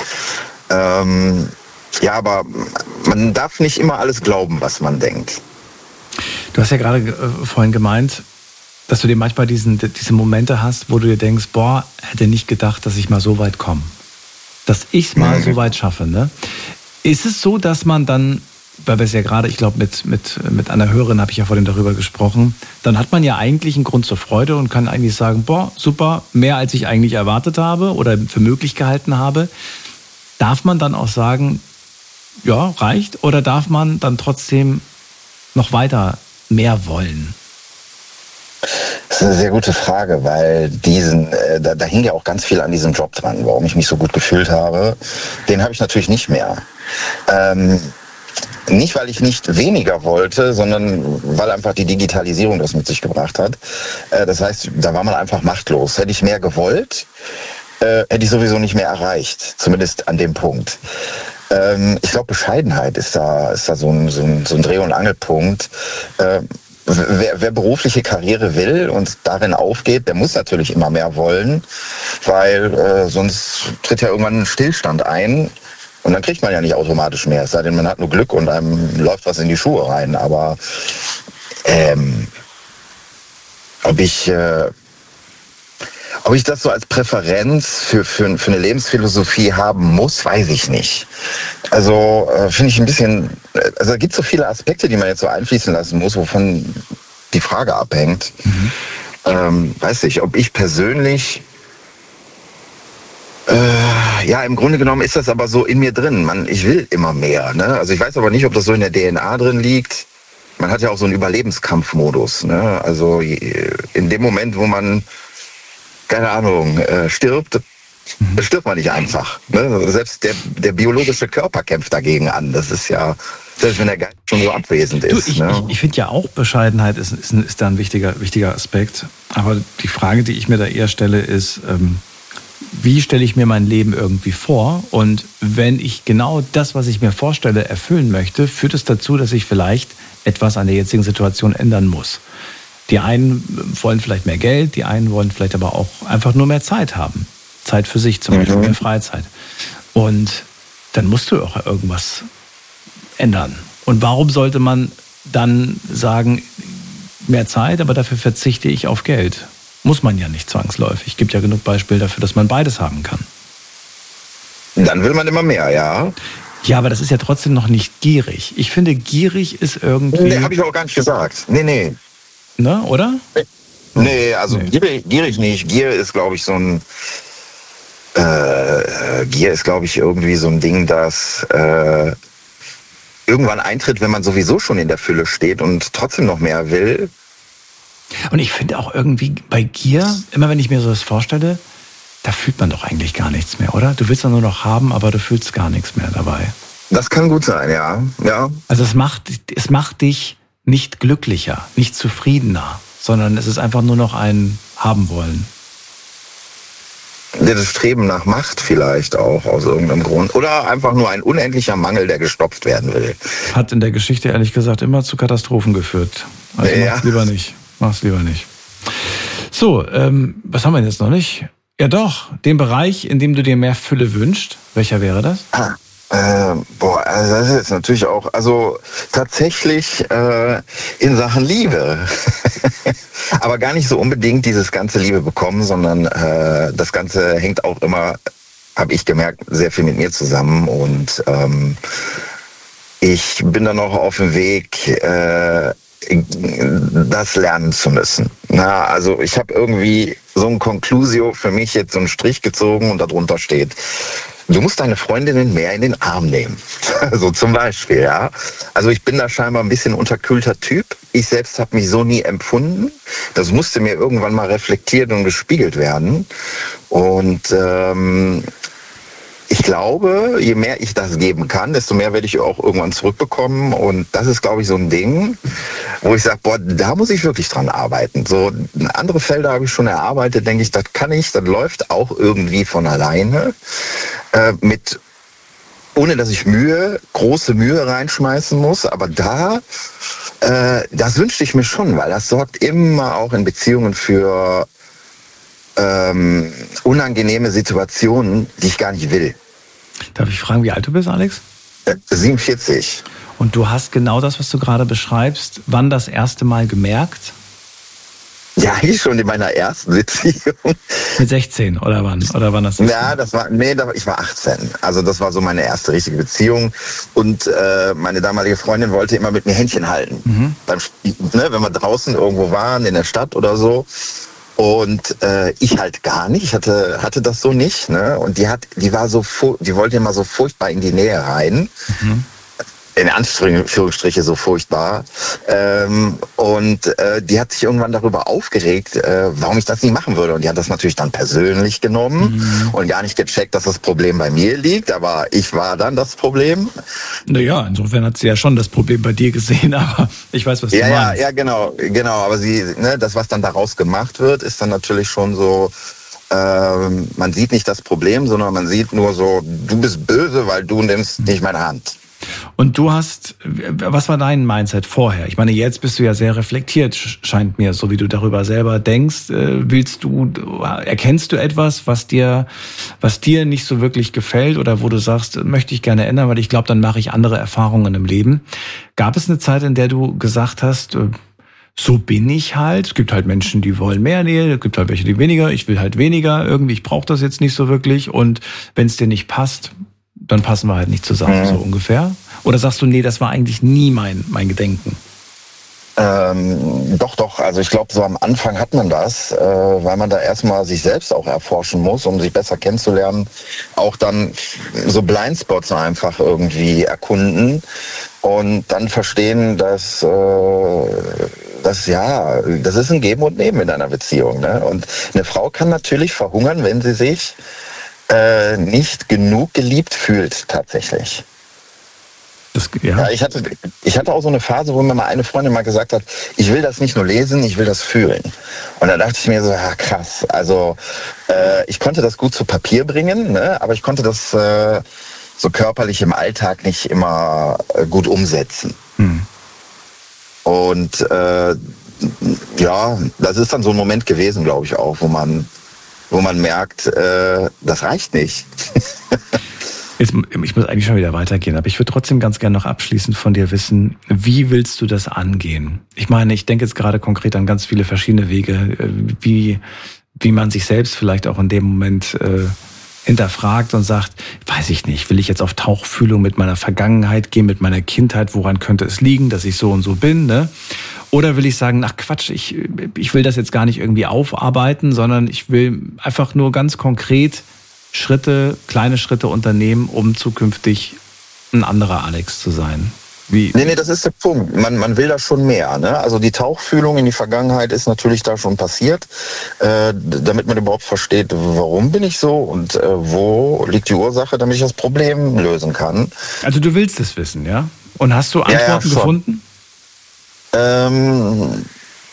Ähm, Ja, aber man darf nicht immer alles glauben, was man denkt. Du hast ja gerade äh, vorhin gemeint, dass du dir manchmal diesen, diese Momente hast, wo du dir denkst, boah, hätte nicht gedacht, dass ich mal so weit komme. Dass ich es mal mhm. so weit schaffe. Ne? Ist es so, dass man dann, weil wir es ja gerade, ich glaube, mit, mit, mit einer Hörerin habe ich ja vorhin darüber gesprochen, dann hat man ja eigentlich einen Grund zur Freude und kann eigentlich sagen, boah, super, mehr als ich eigentlich erwartet habe oder für möglich gehalten habe. Darf man dann auch sagen, ja, reicht? Oder darf man dann trotzdem noch weiter mehr wollen? Das ist eine sehr gute Frage, weil diesen, äh, da, da hing ja auch ganz viel an diesem Job dran, warum ich mich so gut gefühlt habe. Den habe ich natürlich nicht mehr. Ähm, nicht, weil ich nicht weniger wollte, sondern weil einfach die Digitalisierung das mit sich gebracht hat. Äh, das heißt, da war man einfach machtlos. Hätte ich mehr gewollt, äh, hätte ich sowieso nicht mehr erreicht. Zumindest an dem Punkt. Ich glaube, Bescheidenheit ist da, ist da so ein, so ein, so ein Dreh- und Angelpunkt. Ähm, wer, wer berufliche Karriere will und darin aufgeht, der muss natürlich immer mehr wollen, weil äh, sonst tritt ja irgendwann ein Stillstand ein und dann kriegt man ja nicht automatisch mehr. Es sei denn, man hat nur Glück und einem läuft was in die Schuhe rein. Aber ähm, ob ich... Äh, Ob ich das so als Präferenz für, für, für eine Lebensphilosophie haben muss, weiß ich nicht. Also äh, finde ich ein bisschen, also es gibt so viele Aspekte, die man jetzt so einfließen lassen muss, wovon die Frage abhängt. Mhm. Ähm, weiß ich, ob ich persönlich, äh, ja, im Grunde genommen ist das aber so in mir drin. Man, ich will immer mehr. Ne? Also ich weiß aber nicht, ob das so in der D N A drin liegt. Man hat ja auch so einen Überlebenskampfmodus. Ne? Also in dem Moment, wo man keine Ahnung, äh, stirbt, mhm. stirbt man nicht einfach. Ne? Selbst der, der biologische Körper kämpft dagegen an. Das ist ja, selbst wenn der Geist schon so abwesend ist. Du, ich ne? ich, ich finde ja auch, Bescheidenheit ist, ist, ist da ein wichtiger, wichtiger Aspekt. Aber die Frage, die ich mir da eher stelle, ist, ähm, wie stelle ich mir mein Leben irgendwie vor? Und wenn ich genau das, was ich mir vorstelle, erfüllen möchte, führt es dazu, dass ich vielleicht etwas an der jetzigen Situation ändern muss. Die einen wollen vielleicht mehr Geld, die einen wollen vielleicht aber auch einfach nur mehr Zeit haben. Zeit für sich, zum Beispiel mhm. mehr Freizeit. Und dann musst du auch irgendwas ändern. Und warum sollte man dann sagen, mehr Zeit, aber dafür verzichte ich auf Geld? Muss man ja nicht zwangsläufig. Es gibt ja genug Beispiele dafür, dass man beides haben kann. Dann will man immer mehr, ja. Ja, aber das ist ja trotzdem noch nicht gierig. Ich finde, gierig ist irgendwie... Nee, habe ich auch gar nicht gesagt. Nee, nee. Ne, oder? Nee, also nee. Gierig, gierig nicht. Gier ist, glaube ich, so ein... Äh, Gier ist, glaube ich, irgendwie so ein Ding, das äh, irgendwann eintritt, wenn man sowieso schon in der Fülle steht und trotzdem noch mehr will. Und ich finde auch irgendwie bei Gier, immer wenn ich mir so das vorstelle, da fühlt man doch eigentlich gar nichts mehr, oder? Du willst doch nur noch haben, aber du fühlst gar nichts mehr dabei. Das kann gut sein, ja. ja. Also es macht, es macht dich nicht glücklicher, nicht zufriedener, sondern es ist einfach nur noch ein Haben wollen. das Streben nach Macht vielleicht auch aus irgendeinem Grund. Oder einfach nur ein unendlicher Mangel, der gestopft werden will. Hat in der Geschichte ehrlich gesagt immer zu Katastrophen geführt. Also ja. mach's lieber nicht. Mach's lieber nicht. So, ähm, was haben wir denn jetzt noch nicht? Ja doch, den Bereich, in dem du dir mehr Fülle wünschst. Welcher wäre das? Ah. Äh, boah, also das ist jetzt natürlich auch, also tatsächlich äh, in Sachen Liebe. Aber gar nicht so unbedingt dieses ganze Liebe bekommen, sondern äh, das Ganze hängt auch immer, habe ich gemerkt, sehr viel mit mir zusammen. Und ähm, ich bin dann auch auf dem Weg, äh, das lernen zu müssen. Na, also ich habe irgendwie so ein Conclusio für mich jetzt so einen Strich gezogen und darunter steht: Du musst deine Freundinnen mehr in den Arm nehmen. So zum Beispiel, ja. Also ich bin da scheinbar ein bisschen unterkühlter Typ. Ich selbst habe mich so nie empfunden. Das musste mir irgendwann mal reflektiert und gespiegelt werden. Und ähm, ich glaube, je mehr ich das geben kann, desto mehr werde ich auch irgendwann zurückbekommen. Und das ist, glaube ich, so ein Ding, wo ich sage, boah, da muss ich wirklich dran arbeiten. So andere Felder habe ich schon erarbeitet, denke ich, das kann ich, das läuft auch irgendwie von alleine. Äh, mit, ohne dass ich Mühe, große Mühe reinschmeißen muss. Aber da, äh, das wünschte ich mir schon, weil das sorgt immer auch in Beziehungen für ähm, unangenehme Situationen, die ich gar nicht will. Darf ich fragen, wie alt du bist, Alex? Äh, siebenundvierzig. Und du hast genau das, was du gerade beschreibst, wann das erste Mal gemerkt? Ja, ich schon in meiner ersten Beziehung. Mit sechzehn oder wann? Oder wann das? Ja, das war, nee, ich war achtzehn. Also das war so meine erste richtige Beziehung. Und äh, meine damalige Freundin wollte immer mit mir Händchen halten. Mhm. Beim, ne, wenn wir draußen irgendwo waren, in der Stadt oder so. Und äh, ich halt gar nicht. Ich hatte, hatte das so nicht. Ne? Und die hat, die war so, die wollte immer so furchtbar in die Nähe rein. Mhm. In Anführungsstriche so furchtbar. Ähm, und äh, die hat sich irgendwann darüber aufgeregt, äh, warum ich das nicht machen würde. Und die hat das natürlich dann persönlich genommen mhm. und gar nicht gecheckt, dass das Problem bei mir liegt. Aber ich war dann das Problem. Naja, insofern hat sie ja schon das Problem bei dir gesehen, aber ich weiß, was du ja, meinst. Ja, ja, genau, genau. Aber sie, ne, das, was dann daraus gemacht wird, ist dann natürlich schon so, ähm, man sieht nicht das Problem, sondern man sieht nur so, du bist böse, weil du nimmst nicht meine Hand. Und du hast, was war dein Mindset vorher? Ich meine, jetzt bist du ja sehr reflektiert, scheint mir, so wie du darüber selber denkst. Willst du, erkennst du etwas, was dir, was dir nicht so wirklich gefällt oder wo du sagst, möchte ich gerne ändern, weil ich glaube, dann mache ich andere Erfahrungen im Leben. Gab es eine Zeit, in der du gesagt hast, so bin ich halt. Es gibt halt Menschen, die wollen mehr Nähe, es gibt halt welche, die weniger. Ich will halt weniger. Irgendwie, ich brauche das jetzt nicht so wirklich. Und wenn es dir nicht passt, dann passen wir halt nicht zusammen, mhm. so ungefähr. Oder sagst du, nee, das war eigentlich nie mein, mein Gedenken? Ähm, doch, doch. Also ich glaube, so am Anfang hat man das, äh, weil man da erstmal sich selbst auch erforschen muss, um sich besser kennenzulernen. Auch dann so Blindspots einfach irgendwie erkunden und dann verstehen, dass äh, das ja, das ist ein Geben und Nehmen in einer Beziehung. Ne? Und eine Frau kann natürlich verhungern, wenn sie sich äh, nicht genug geliebt fühlt, tatsächlich. Das, ja. Ja, ich hatte, ich hatte auch so eine Phase, wo mir mal eine Freundin mal gesagt hat, ich will das nicht nur lesen, ich will das fühlen. Und da dachte ich mir so, ja krass, also äh, ich konnte das gut zu Papier bringen, ne, aber ich konnte das äh, so körperlich im Alltag nicht immer äh, gut umsetzen. Hm. Und äh, ja, das ist dann so ein Moment gewesen, glaube ich auch, wo man, wo man merkt, äh, das reicht nicht. Jetzt, ich muss eigentlich schon wieder weitergehen, aber ich würde trotzdem ganz gerne noch abschließend von dir wissen, wie willst du das angehen? Ich meine, ich denke jetzt gerade konkret an ganz viele verschiedene Wege, wie, wie man sich selbst vielleicht auch in dem Moment äh, hinterfragt und sagt, weiß ich nicht, will ich jetzt auf Tauchfühlung mit meiner Vergangenheit gehen, mit meiner Kindheit, woran könnte es liegen, dass ich so und so bin, ne? Oder will ich sagen, ach Quatsch, ich, ich will das jetzt gar nicht irgendwie aufarbeiten, sondern ich will einfach nur ganz konkret Schritte, kleine Schritte unternehmen, um zukünftig ein anderer Alex zu sein. Wie? Nee, nee, das ist der Punkt. Man, man will da schon mehr. Ne? Also die Tauchfühlung in die Vergangenheit ist natürlich da schon passiert, äh, damit man überhaupt versteht, warum bin ich so und äh, wo liegt die Ursache, damit ich das Problem lösen kann. Also du willst es wissen, ja? Und hast du Antworten ja, ja, gefunden? Ähm,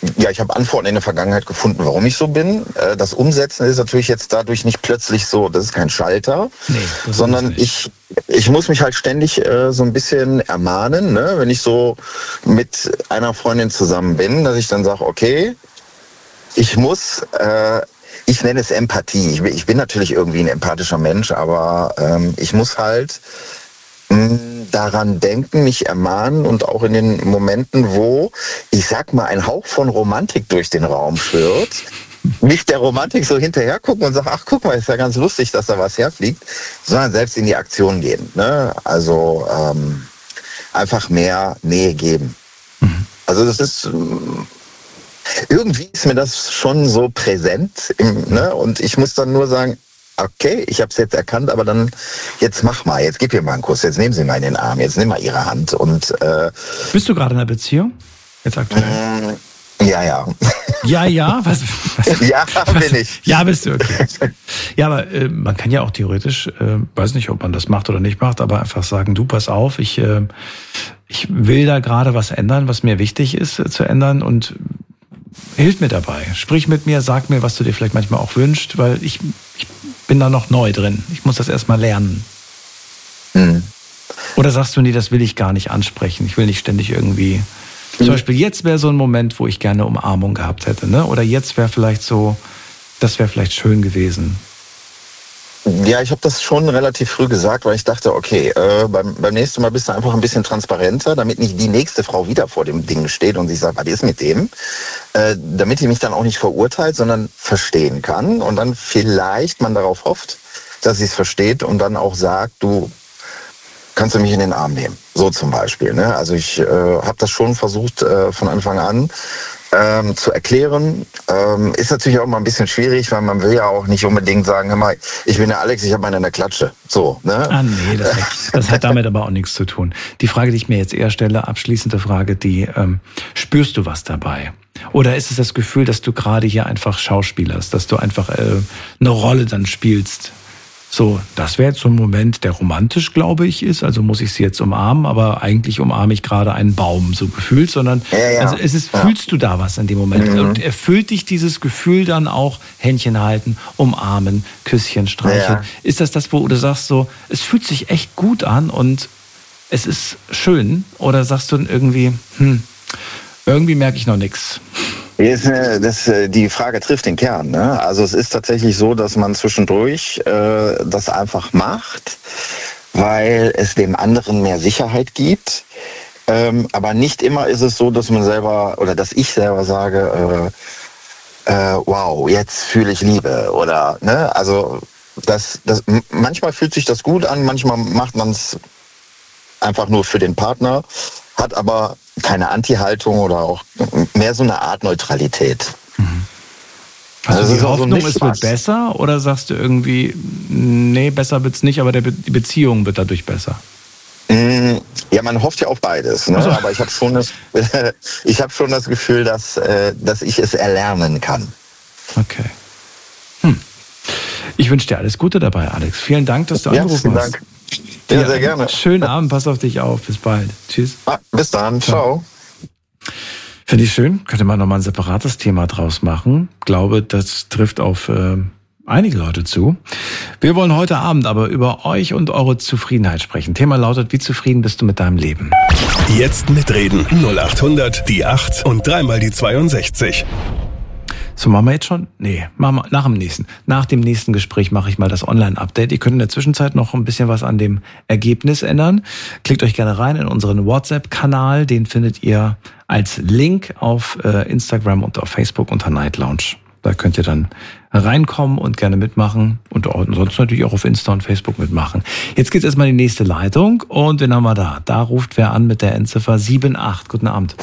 ja, ich habe Antworten in der Vergangenheit gefunden, warum ich so bin. Äh, das Umsetzen ist natürlich jetzt dadurch nicht plötzlich so, das ist kein Schalter, nee, das sondern ist ich, ich muss mich halt ständig äh, so ein bisschen ermahnen, ne? Wenn ich so mit einer Freundin zusammen bin, dass ich dann sage, okay, ich muss, äh, ich nenne es Empathie. Ich bin, ich bin natürlich irgendwie ein empathischer Mensch, aber ähm, ich muss halt mh, daran denken, mich ermahnen und auch in den Momenten, wo, ich sag mal, ein Hauch von Romantik durch den Raum schwirrt, nicht der Romantik so hinterher gucken und sagen, ach guck mal, ist ja ganz lustig, dass da was herfliegt, sondern selbst in die Aktion gehen. Ne? Also ähm, einfach mehr Nähe geben. Mhm. Also das ist... Irgendwie ist mir das schon so präsent im, ne? Und ich muss dann nur sagen, okay, ich habe es jetzt erkannt, aber dann jetzt mach mal, jetzt gib ihr mal einen Kuss, jetzt nehmen Sie mal in den Arm, jetzt nimm mal Ihre Hand. Und äh, bist du gerade in einer Beziehung? Jetzt aktuell? Äh, ja, ja. Ja, ja? Was, was, ja, was, bin ich. Ja, bist du, okay. Ja, aber äh, man kann ja auch theoretisch, äh, weiß nicht, ob man das macht oder nicht macht, aber einfach sagen, du, pass auf, ich, äh, ich will da gerade was ändern, was mir wichtig ist äh, zu ändern und hilf mir dabei, sprich mit mir, sag mir, was du dir vielleicht manchmal auch wünschst, weil ich, ich bin da noch neu drin. Ich muss das erstmal lernen. Mhm. Oder sagst du, nee, das will ich gar nicht ansprechen. Ich will nicht ständig irgendwie... Mhm. Zum Beispiel, jetzt wäre so ein Moment, wo ich gerne Umarmung gehabt hätte, ne? Oder jetzt wäre vielleicht so, das wäre vielleicht schön gewesen. Ja, ich habe das schon relativ früh gesagt, weil ich dachte, okay, äh, beim, beim nächsten Mal bist du einfach ein bisschen transparenter, damit nicht die nächste Frau wieder vor dem Ding steht und sich sagt, was ist mit dem? Äh, damit die mich dann auch nicht verurteilt, sondern verstehen kann und dann vielleicht man darauf hofft, dass sie es versteht und dann auch sagt, du kannst du mich in den Arm nehmen. So zum Beispiel. Ne? Also ich äh, habe das schon versucht äh, von Anfang an ähm, zu erklären. Ähm, ist natürlich auch mal ein bisschen schwierig, weil man will ja auch nicht unbedingt sagen, hör mal, ich bin der Alex, ich habe meine in der Klatsche. So, ne? Ah nee, das hat, das hat damit aber auch nichts zu tun. Die Frage, die ich mir jetzt eher stelle, abschließende Frage, die ähm, spürst du was dabei? Oder ist es das Gefühl, dass du gerade hier einfach schauspielerst, dass du einfach äh, eine Rolle dann spielst? So, das wäre jetzt so ein Moment, der romantisch, glaube ich, ist. Also muss ich sie jetzt umarmen, aber eigentlich umarme ich gerade einen Baum, so gefühlt, sondern ja, ja. also es ist, ja. fühlst du da was in dem Moment? Mhm. Und erfüllt dich dieses Gefühl dann auch Händchen halten, umarmen, Küsschen streicheln? Ja. Ist das das, wo du sagst so, es fühlt sich echt gut an und es ist schön? Oder sagst du dann irgendwie, hm, irgendwie merke ich noch nichts? Das, die Frage trifft den Kern. Ne? Also es ist tatsächlich so, dass man zwischendurch äh, das einfach macht, weil es dem anderen mehr Sicherheit gibt. Ähm, aber nicht immer ist es so, dass man selber oder dass ich selber sage, äh, äh, wow, jetzt fühle ich Liebe. Oder ne? Also das, das, manchmal fühlt sich das gut an, manchmal macht man es einfach nur für den Partner, hat aber keine Anti-Haltung oder auch mehr so eine Art Neutralität. Mhm. Also, also die Hoffnung, so es wird besser, oder sagst du irgendwie, nee, besser wird's nicht, aber der Be- die Beziehung wird dadurch besser? Ja, man hofft ja auf beides, ne? Also. Aber ich habe schon, das, ich hab schon das Gefühl, dass, dass ich es erlernen kann. Okay. Hm. Ich wünsche dir alles Gute dabei, Alex. Vielen Dank, dass du ja, angerufen vielen hast. Dank. Ja, ja, sehr gerne. Schönen Abend, pass auf dich auf. Bis bald. Tschüss. Ah, bis dann. Ciao. Finde ich schön. Könnte man nochmal ein separates Thema draus machen. Glaube, das trifft auf äh, einige Leute zu. Wir wollen heute Abend aber über euch und eure Zufriedenheit sprechen. Thema lautet, wie zufrieden bist du mit deinem Leben? Jetzt mitreden. null acht hundert, die acht und dreimal die zweiundsechzig. So, machen wir jetzt schon? Nee, machen wir nach dem nächsten. Nach dem nächsten Gespräch mache ich mal das Online-Update. Ihr könnt in der Zwischenzeit noch ein bisschen was an dem Ergebnis ändern. Klickt euch gerne rein in unseren WhatsApp-Kanal. Den findet ihr als Link auf äh, Instagram und auf Facebook unter Night Lounge. Da könnt ihr dann reinkommen und gerne mitmachen und sonst natürlich auch auf Insta und Facebook mitmachen. Jetzt geht's erstmal in die nächste Leitung und wen haben wir da? Da ruft wer an mit der Endziffer sieben acht. Guten Abend.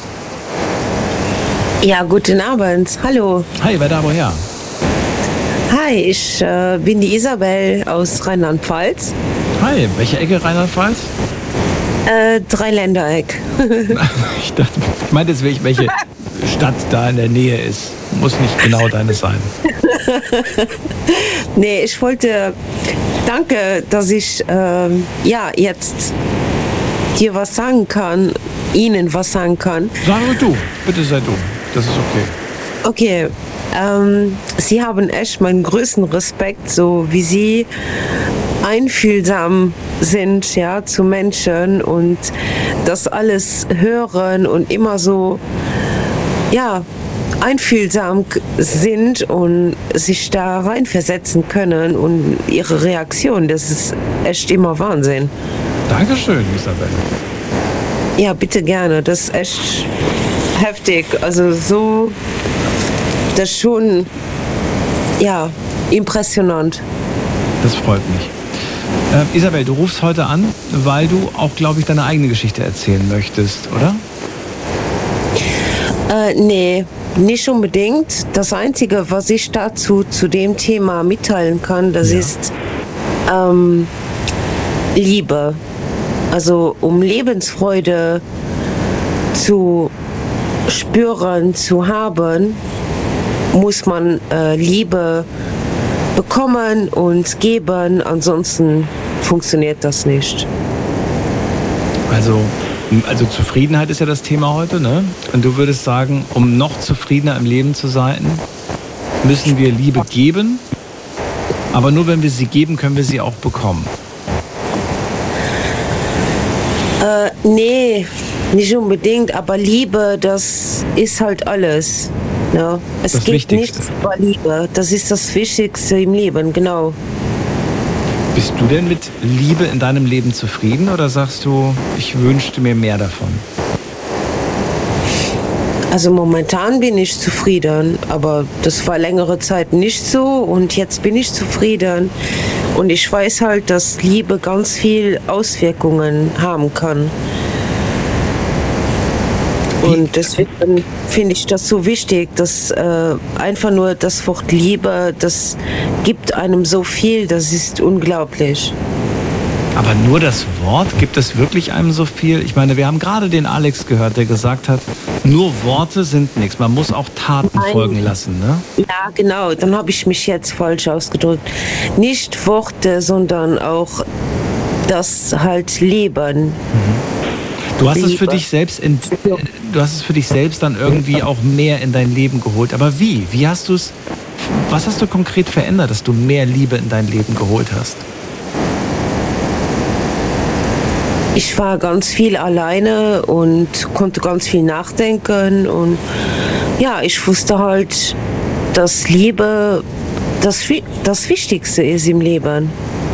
Ja, guten Abend. Hallo. Hi, wer da woher? Hi, ich äh, bin die Isabel aus Rheinland-Pfalz. Hi, welche Ecke Rheinland-Pfalz? Äh, Dreiländereck. Ich dachte, ich meinte jetzt, welche Stadt da in der Nähe ist. Muss nicht genau deine sein. Nee, ich wollte, danke, dass ich äh, ja jetzt dir was sagen kann, Ihnen was sagen kann. Sag du, bitte sei du. Das ist okay. Okay, ähm, Sie haben echt meinen größten Respekt, so wie Sie einfühlsam sind, ja, zu Menschen und das alles hören und immer so, ja, einfühlsam sind und sich da reinversetzen können und ihre Reaktion, das ist echt immer Wahnsinn. Dankeschön, Isabel. Ja, bitte gerne, das ist echt heftig, also so, das ist schon, ja, impressionant. Das freut mich. Äh, Isabel, du rufst heute an, weil du auch, glaube ich, deine eigene Geschichte erzählen möchtest, oder? Äh, nee, nicht unbedingt. Das Einzige, was ich dazu zu dem Thema mitteilen kann, das ja. ist ähm, Liebe. Also um Lebensfreude zu spüren, zu haben, muss man äh, Liebe bekommen und geben, ansonsten funktioniert das nicht. Also, also Zufriedenheit ist ja das Thema heute, ne? Und du würdest sagen, um noch zufriedener im Leben zu sein, müssen wir Liebe geben, aber nur wenn wir sie geben, können wir sie auch bekommen. Äh, nee, nicht unbedingt, aber Liebe, das ist halt alles. Ja, es das geht Wichtigste. Nichts über Liebe. Das ist das Wichtigste im Leben, genau. Bist du denn mit Liebe in deinem Leben zufrieden oder sagst du, ich wünschte mir mehr davon? Also momentan bin ich zufrieden, aber das war längere Zeit nicht so und jetzt bin ich zufrieden. Und ich weiß halt, dass Liebe ganz viel Auswirkungen haben kann. Und deswegen finde ich das so wichtig, dass äh, einfach nur das Wort Liebe, das gibt einem so viel, das ist unglaublich. Aber nur das Wort, gibt es wirklich einem so viel? Ich meine, wir haben gerade den Alex gehört, der gesagt hat, nur Worte sind nichts, man muss auch Taten Nein. folgen lassen, ne? Ja, genau, dann habe ich mich jetzt falsch ausgedrückt. Nicht Worte, sondern auch das halt Leben. Mhm. Du hast es für dich selbst in, du hast es für dich selbst dann irgendwie auch mehr in dein Leben geholt. Aber wie? Wie hast du es? Was hast du konkret verändert, dass du mehr Liebe in dein Leben geholt hast? Ich war ganz viel alleine und konnte ganz viel nachdenken und ja, ich wusste halt, dass Liebe das, das Wichtigste ist im Leben.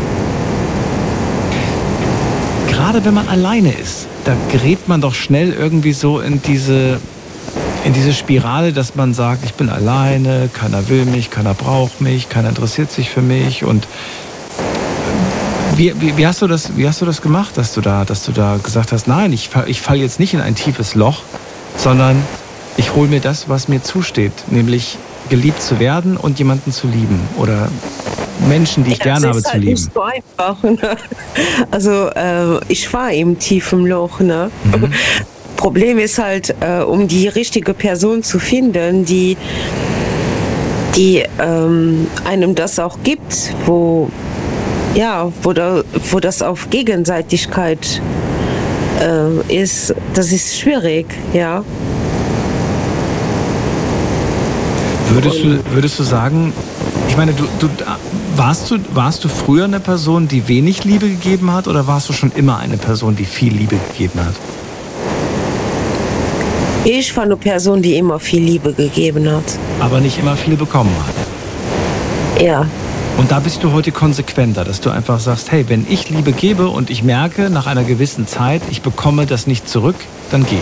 Gerade wenn man alleine ist, da gerät man doch schnell irgendwie so in diese, in diese Spirale, dass man sagt, ich bin alleine, keiner will mich, keiner braucht mich, keiner interessiert sich für mich. Und wie, wie, wie, hast du das, wie hast du das gemacht, dass du da, dass du da gesagt hast, nein, ich, ich falle jetzt nicht in ein tiefes Loch, sondern ich hole mir das, was mir zusteht, nämlich geliebt zu werden und jemanden zu lieben oder Menschen, die ich ja, gerne habe, halt zu lieben. Das ist so einfach. Ne? Also äh, ich war im tiefen Loch. Ne? Mhm. Problem ist halt, äh, um die richtige Person zu finden, die, die ähm, einem das auch gibt, wo, ja, wo, da, wo das auf Gegenseitigkeit äh, ist, das ist schwierig, ja. Würdest du, würdest du sagen, ich meine, du, du, warst du, warst du früher eine Person, die wenig Liebe gegeben hat, oder warst du schon immer eine Person, die viel Liebe gegeben hat? Ich war eine Person, die immer viel Liebe gegeben hat. Aber nicht immer viel bekommen hat? Ja. Und da bist du heute konsequenter, dass du einfach sagst, hey, wenn ich Liebe gebe und ich merke nach einer gewissen Zeit, ich bekomme das nicht zurück, dann gehe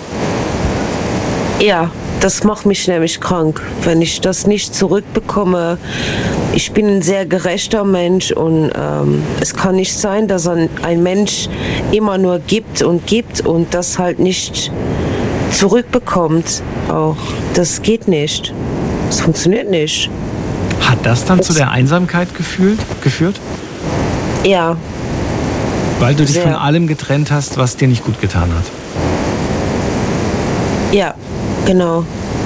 ich. Ja. Das macht mich nämlich krank, wenn ich das nicht zurückbekomme. Ich bin ein sehr gerechter Mensch und ähm, es kann nicht sein, dass ein, ein Mensch immer nur gibt und gibt und das halt nicht zurückbekommt. Auch das geht nicht. Das funktioniert nicht. Hat das dann das zu der Einsamkeit gefühlt, geführt? Ja. Weil du dich sehr. von allem getrennt hast, was dir nicht gut getan hat? Ja. Genau.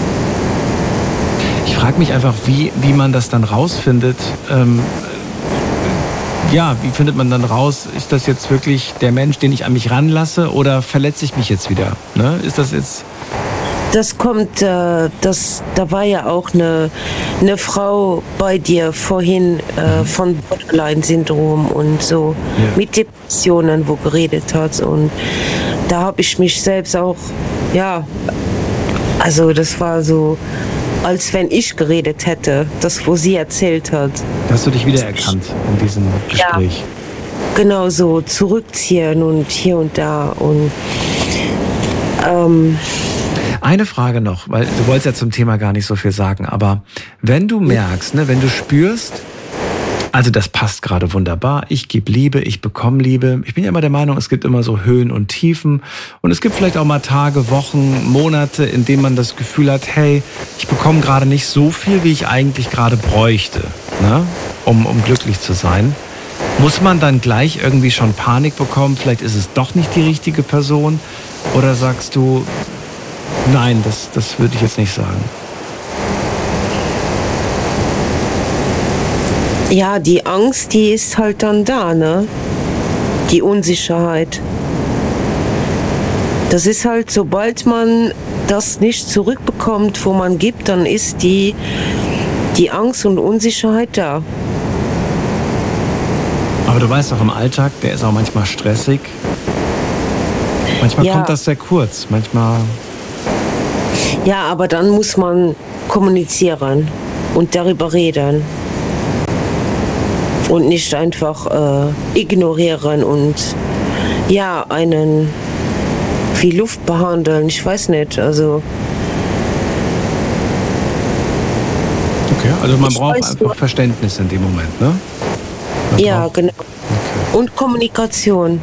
Ich frage mich einfach, wie, wie man das dann rausfindet. Ähm, ja, wie findet man dann raus, ist das jetzt wirklich der Mensch, den ich an mich ranlasse, oder verletze ich mich jetzt wieder? Ne? Ist das jetzt, das kommt, äh, das, da war ja auch eine, eine Frau bei dir vorhin äh, von Borderline-Syndrom und so Ja. mit Depressionen, wo geredet hat. Und da habe ich mich selbst auch, ja, also das war so, als wenn ich geredet hätte, das, wo sie erzählt hat. Hast du dich wiedererkannt in diesem Gespräch? Genau so, zurückziehen und hier und da und ähm, Eine Frage noch, weil du wolltest ja zum Thema gar nicht so viel sagen, aber wenn du merkst, ne, wenn du spürst, also das passt gerade wunderbar, ich gebe Liebe, ich bekomme Liebe. Ich bin ja immer der Meinung, es gibt immer so Höhen und Tiefen und es gibt vielleicht auch mal Tage, Wochen, Monate, in denen man das Gefühl hat, hey, ich bekomme gerade nicht so viel, wie ich eigentlich gerade bräuchte, ne, um, um glücklich zu sein. Muss man dann gleich irgendwie schon Panik bekommen, vielleicht ist es doch nicht die richtige Person? Oder sagst du, nein, das, das würde ich jetzt nicht sagen? ja, die Angst, die ist halt dann da, ne? Die Unsicherheit. Das ist halt, sobald man das nicht zurückbekommt, wo man gibt, dann ist die, die Angst und Unsicherheit da. Aber du weißt auch, im Alltag, der ist auch manchmal stressig. Manchmal Ja. kommt das sehr kurz, manchmal... Ja, aber dann muss man kommunizieren und darüber reden. Und nicht einfach äh, ignorieren und ja, einen wie Luft behandeln. Ich weiß nicht, also Okay, also man Ich braucht weiß einfach nur- Verständnis in dem Moment, ne? Man ja, braucht- genau. Okay. Und Kommunikation.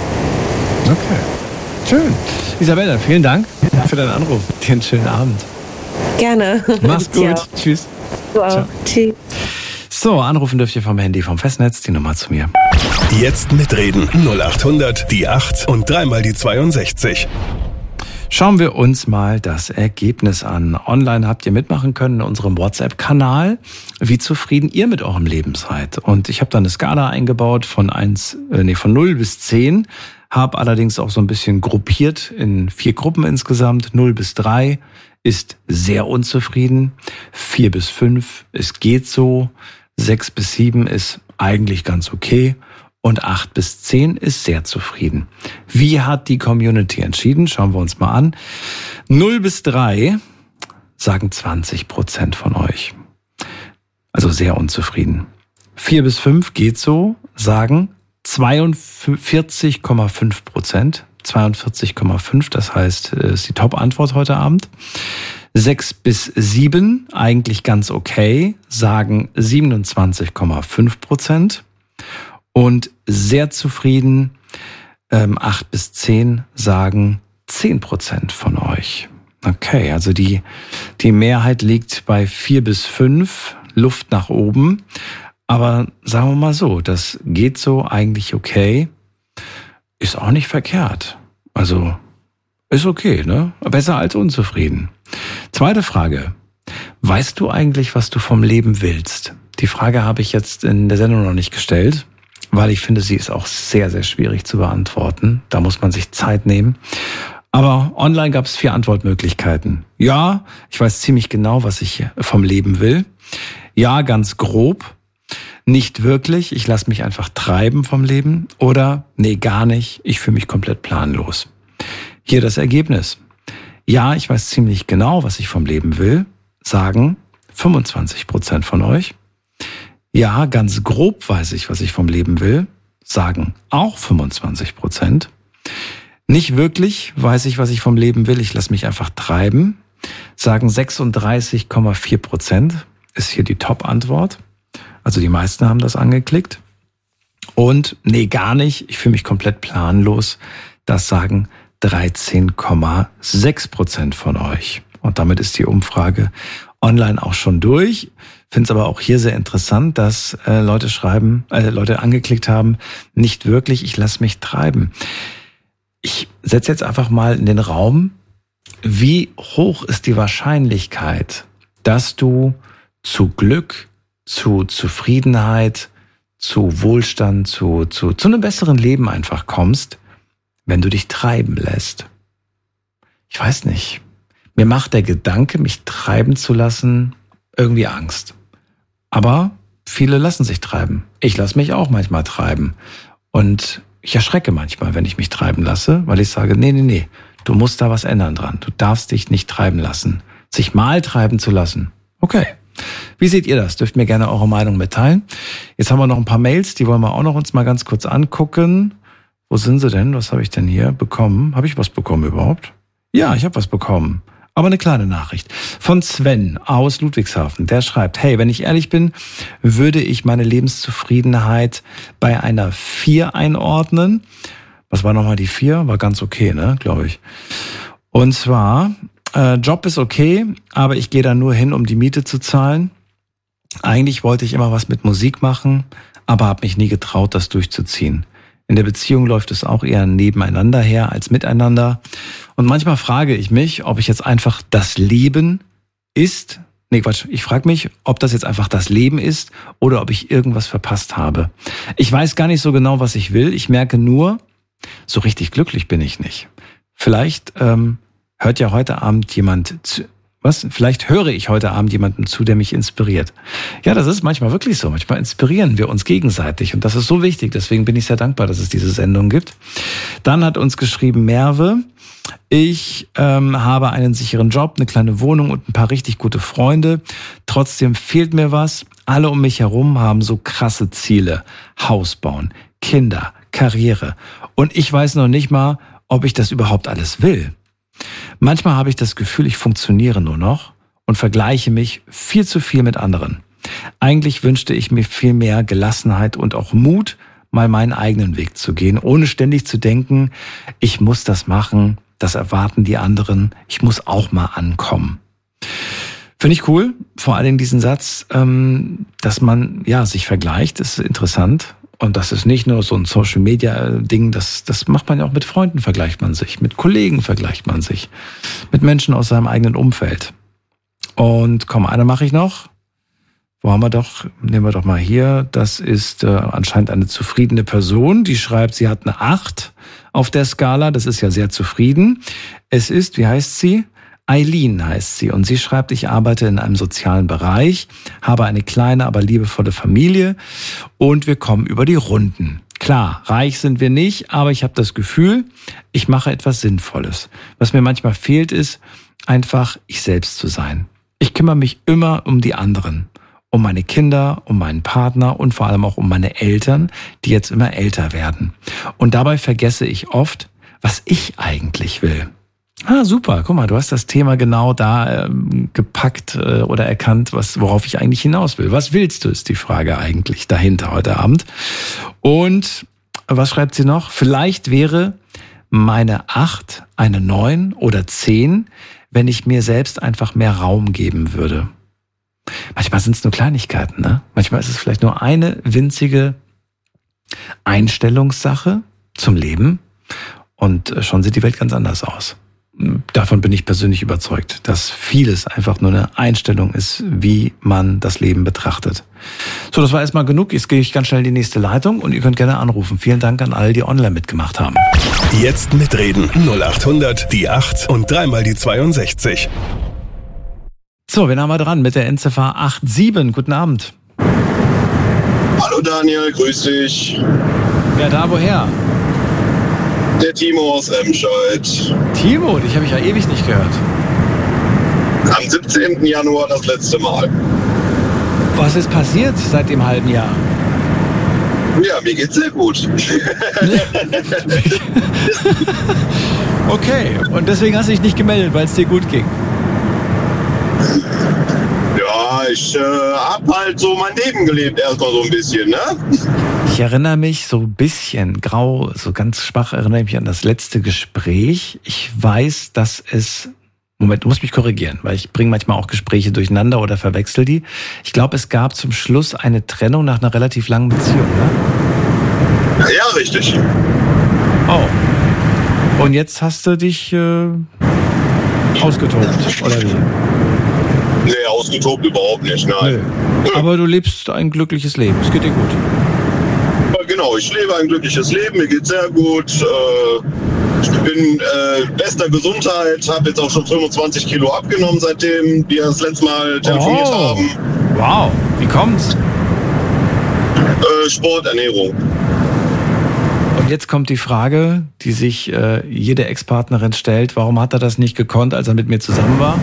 Okay. Schön. Isabella, vielen Dank für deinen Anruf. Dir einen schönen Abend. Gerne. Mach's gut. Ja, Tschüss. du auch. Ciao. Tschüss. So, anrufen dürft ihr vom Handy vom Festnetz, die Nummer zu mir. Jetzt mitreden. null acht hundert, die acht und dreimal die zweiundsechzig. Schauen wir uns mal das Ergebnis an. Online habt ihr mitmachen können in unserem WhatsApp-Kanal, wie zufrieden ihr mit eurem Leben seid. Und ich habe da eine Skala eingebaut von eins, äh, nee, von null bis zehn, habe allerdings auch so ein bisschen gruppiert in vier Gruppen insgesamt. null bis drei ist sehr unzufrieden, vier bis fünf, es geht so, sechs bis sieben ist eigentlich ganz okay und acht bis zehn ist sehr zufrieden. Wie hat die Community entschieden? Schauen wir uns mal an. null bis drei sagen zwanzig Prozent von euch. Also sehr unzufrieden. vier bis fünf geht so, sagen zweiundvierzig Komma fünf Prozent. zweiundvierzig Komma fünf, das heißt, ist die Top-Antwort heute Abend. sechs bis sieben, eigentlich ganz okay, sagen siebenundzwanzig Komma fünf Prozent. Und sehr zufrieden, ähm, acht bis zehn sagen zehn Prozent von euch. Okay, also die, die Mehrheit liegt bei vier bis fünf, Luft nach oben. Aber sagen wir mal so, das geht so eigentlich okay. Ist auch nicht verkehrt. Also ist okay, ne? Besser als unzufrieden. Zweite Frage. Weißt du eigentlich, was du vom Leben willst? Die Frage habe ich jetzt in der Sendung noch nicht gestellt, weil ich finde, sie ist auch sehr, sehr schwierig zu beantworten. Da muss man sich Zeit nehmen. Aber online gab es vier Antwortmöglichkeiten. Ja, ich weiß ziemlich genau, was ich vom Leben will. Ja, ganz grob. Nicht wirklich, ich lasse mich einfach treiben vom Leben. Oder, nee, gar nicht, ich fühle mich komplett planlos. Hier das Ergebnis. Ja, ich weiß ziemlich genau, was ich vom Leben will, sagen fünfundzwanzig Prozent von euch. Ja, ganz grob weiß ich, was ich vom Leben will, sagen auch fünfundzwanzig Prozent. Nicht wirklich weiß ich, was ich vom Leben will, ich lasse mich einfach treiben, sagen sechsunddreißig Komma vier Prozent, ist hier die Top-Antwort. Also die meisten haben das angeklickt. Und nee, gar nicht, ich fühle mich komplett planlos, das sagen dreizehn Komma sechs Prozent von euch. Und damit ist die Umfrage online auch schon durch. Finde es aber auch hier sehr interessant, dass äh, Leute schreiben, äh, Leute angeklickt haben, nicht wirklich, ich lasse mich treiben. Ich setze jetzt einfach mal in den Raum, wie hoch ist die Wahrscheinlichkeit, dass du zu Glück, zu Zufriedenheit, zu Wohlstand, zu, zu, zu einem besseren Leben einfach kommst, wenn du dich treiben lässt? Ich weiß nicht. Mir macht der Gedanke, mich treiben zu lassen, irgendwie Angst. Aber viele lassen sich treiben. Ich lasse mich auch manchmal treiben. Und ich erschrecke manchmal, wenn ich mich treiben lasse, weil ich sage, nee, nee, nee, du musst da was ändern dran. Du darfst dich nicht treiben lassen. Sich mal treiben zu lassen. Okay. Wie seht ihr das? Dürft mir gerne eure Meinung mitteilen. Jetzt haben wir noch ein paar Mails, die wollen wir auch noch uns mal ganz kurz angucken. Wo sind sie denn? Was habe ich denn hier bekommen? Habe ich was bekommen überhaupt? Ja, ich habe was bekommen. Aber eine kleine Nachricht von Sven aus Ludwigshafen. Der schreibt, hey, wenn ich ehrlich bin, würde ich meine Lebenszufriedenheit bei einer vier einordnen. Was war nochmal die vier? War ganz okay, ne, glaube ich. Und zwar, äh, Job ist okay, aber ich gehe da nur hin, um die Miete zu zahlen. Eigentlich wollte ich immer was mit Musik machen, aber habe mich nie getraut, das durchzuziehen. In der Beziehung läuft es auch eher nebeneinander her als miteinander. Und manchmal frage ich mich, ob ich jetzt einfach das Leben ist. Nee, Quatsch. Ich frage mich, ob das jetzt einfach das Leben ist oder ob ich irgendwas verpasst habe. Ich weiß gar nicht so genau, was ich will. Ich merke nur, so richtig glücklich bin ich nicht. Vielleicht ähm, hört ja heute Abend jemand zu. Was? Vielleicht höre ich heute Abend jemanden zu, der mich inspiriert. Ja, das ist manchmal wirklich so. Manchmal inspirieren wir uns gegenseitig. Und das ist so wichtig. Deswegen bin ich sehr dankbar, dass es diese Sendung gibt. Dann hat uns geschrieben Merve, ich ähm, habe einen sicheren Job, eine kleine Wohnung und ein paar richtig gute Freunde. Trotzdem fehlt mir was. Alle um mich herum haben so krasse Ziele. Haus bauen, Kinder, Karriere. Und ich weiß noch nicht mal, ob ich das überhaupt alles will. Manchmal habe ich das Gefühl, ich funktioniere nur noch und vergleiche mich viel zu viel mit anderen. Eigentlich wünschte ich mir viel mehr Gelassenheit und auch Mut, mal meinen eigenen Weg zu gehen, ohne ständig zu denken, ich muss das machen, das erwarten die anderen, ich muss auch mal ankommen. Finde ich cool, vor allem diesen Satz, dass man ja sich vergleicht, ist interessant. Und das ist nicht nur so ein Social-Media-Ding, das, das macht man ja auch mit Freunden, vergleicht man sich, mit Kollegen vergleicht man sich, mit Menschen aus seinem eigenen Umfeld. Und komm, eine mache ich noch. Wo haben wir doch, nehmen wir doch mal hier, das ist äh, anscheinend eine zufriedene Person, die schreibt, sie hat eine acht auf der Skala, das ist ja sehr zufrieden. Es ist, wie heißt sie? Eileen heißt sie und sie schreibt, ich arbeite in einem sozialen Bereich, habe eine kleine, aber liebevolle Familie und wir kommen über die Runden. Klar, reich sind wir nicht, aber ich habe das Gefühl, ich mache etwas Sinnvolles. Was mir manchmal fehlt, ist einfach ich selbst zu sein. Ich kümmere mich immer um die anderen, um meine Kinder, um meinen Partner und vor allem auch um meine Eltern, die jetzt immer älter werden. Und dabei vergesse ich oft, was ich eigentlich will. Ah, super. Guck mal, du hast das Thema genau da ähm, gepackt äh, oder erkannt, was, worauf ich eigentlich hinaus will. Was willst du, ist die Frage eigentlich dahinter heute Abend. Und was schreibt sie noch? Vielleicht wäre meine acht eine neun oder zehn, wenn ich mir selbst einfach mehr Raum geben würde. Manchmal sind es nur Kleinigkeiten, ne? Manchmal ist es vielleicht nur eine winzige Einstellungssache zum Leben und schon sieht die Welt ganz anders aus. Davon bin ich persönlich überzeugt, dass vieles einfach nur eine Einstellung ist, wie man das Leben betrachtet. So, das war erstmal genug. Jetzt gehe ich ganz schnell in die nächste Leitung und ihr könnt gerne anrufen. Vielen Dank an alle, die online mitgemacht haben. Jetzt mitreden. null acht hundert, die acht und dreimal die zweiundsechzig. So, wen haben wir dran mit der Endziffer acht sieben? Guten Abend. Hallo Daniel, grüß dich. Wer da, woher? Der Timo aus Remscheid. Timo, dich habe ich ja ewig nicht gehört. Am siebzehnten Januar das letzte Mal. Was ist passiert seit dem halben Jahr? Ja, mir geht's sehr gut. Okay, und deswegen hast du dich nicht gemeldet, weil es dir gut ging? Ja, ich äh, hab halt so mein Leben gelebt, erstmal so ein bisschen, ne? Ich erinnere mich so ein bisschen grau, so ganz schwach erinnere ich mich an das letzte Gespräch. Ich weiß, dass es, Moment, du musst mich korrigieren, weil ich bringe manchmal auch Gespräche durcheinander oder verwechsel die. Ich glaube, es gab zum Schluss eine Trennung nach einer relativ langen Beziehung, ne? Ja, richtig. Oh. Und jetzt hast du dich äh, ausgetobt, oder wie? Nee, ausgetobt überhaupt nicht, nein. Nö. Aber du lebst ein glückliches Leben, es geht dir gut. Genau, ich lebe ein glückliches Leben, mir geht's sehr gut. Äh, Ich bin äh, bester Gesundheit, habe jetzt auch schon fünfundzwanzig Kilo abgenommen, seitdem wir das letzte Mal telefoniert Oh. haben. Wow, wie kommt's? Äh, Sport, Ernährung. Und jetzt kommt die Frage, die sich äh, jede Ex-Partnerin stellt. Warum hat er das nicht gekonnt, als er mit mir zusammen war?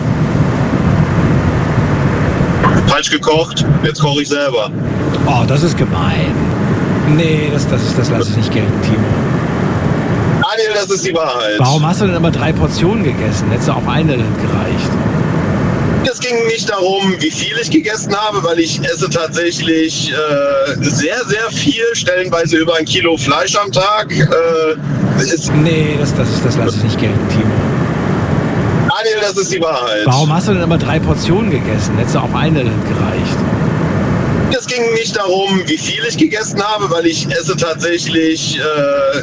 Falsch gekocht, jetzt koche ich selber. Oh, das ist gemein. Nee, das, das, ist, das lasse ich nicht gelten, Timo. Daniel, das ist die Wahrheit. Warum hast du denn immer drei Portionen gegessen? Hättest du auch eine gereicht? Es ging nicht darum, wie viel ich gegessen habe, weil ich esse tatsächlich äh, sehr, sehr viel, stellenweise über ein Kilo Fleisch am Tag. Äh, ist, Nee, das, das, ist, das lasse ich nicht gelten, Timo. Daniel, das ist die Wahrheit. Warum hast du denn immer drei Portionen gegessen? Hättest du auch eine gereicht? Es ging nicht darum, wie viel ich gegessen habe, weil ich esse tatsächlich äh,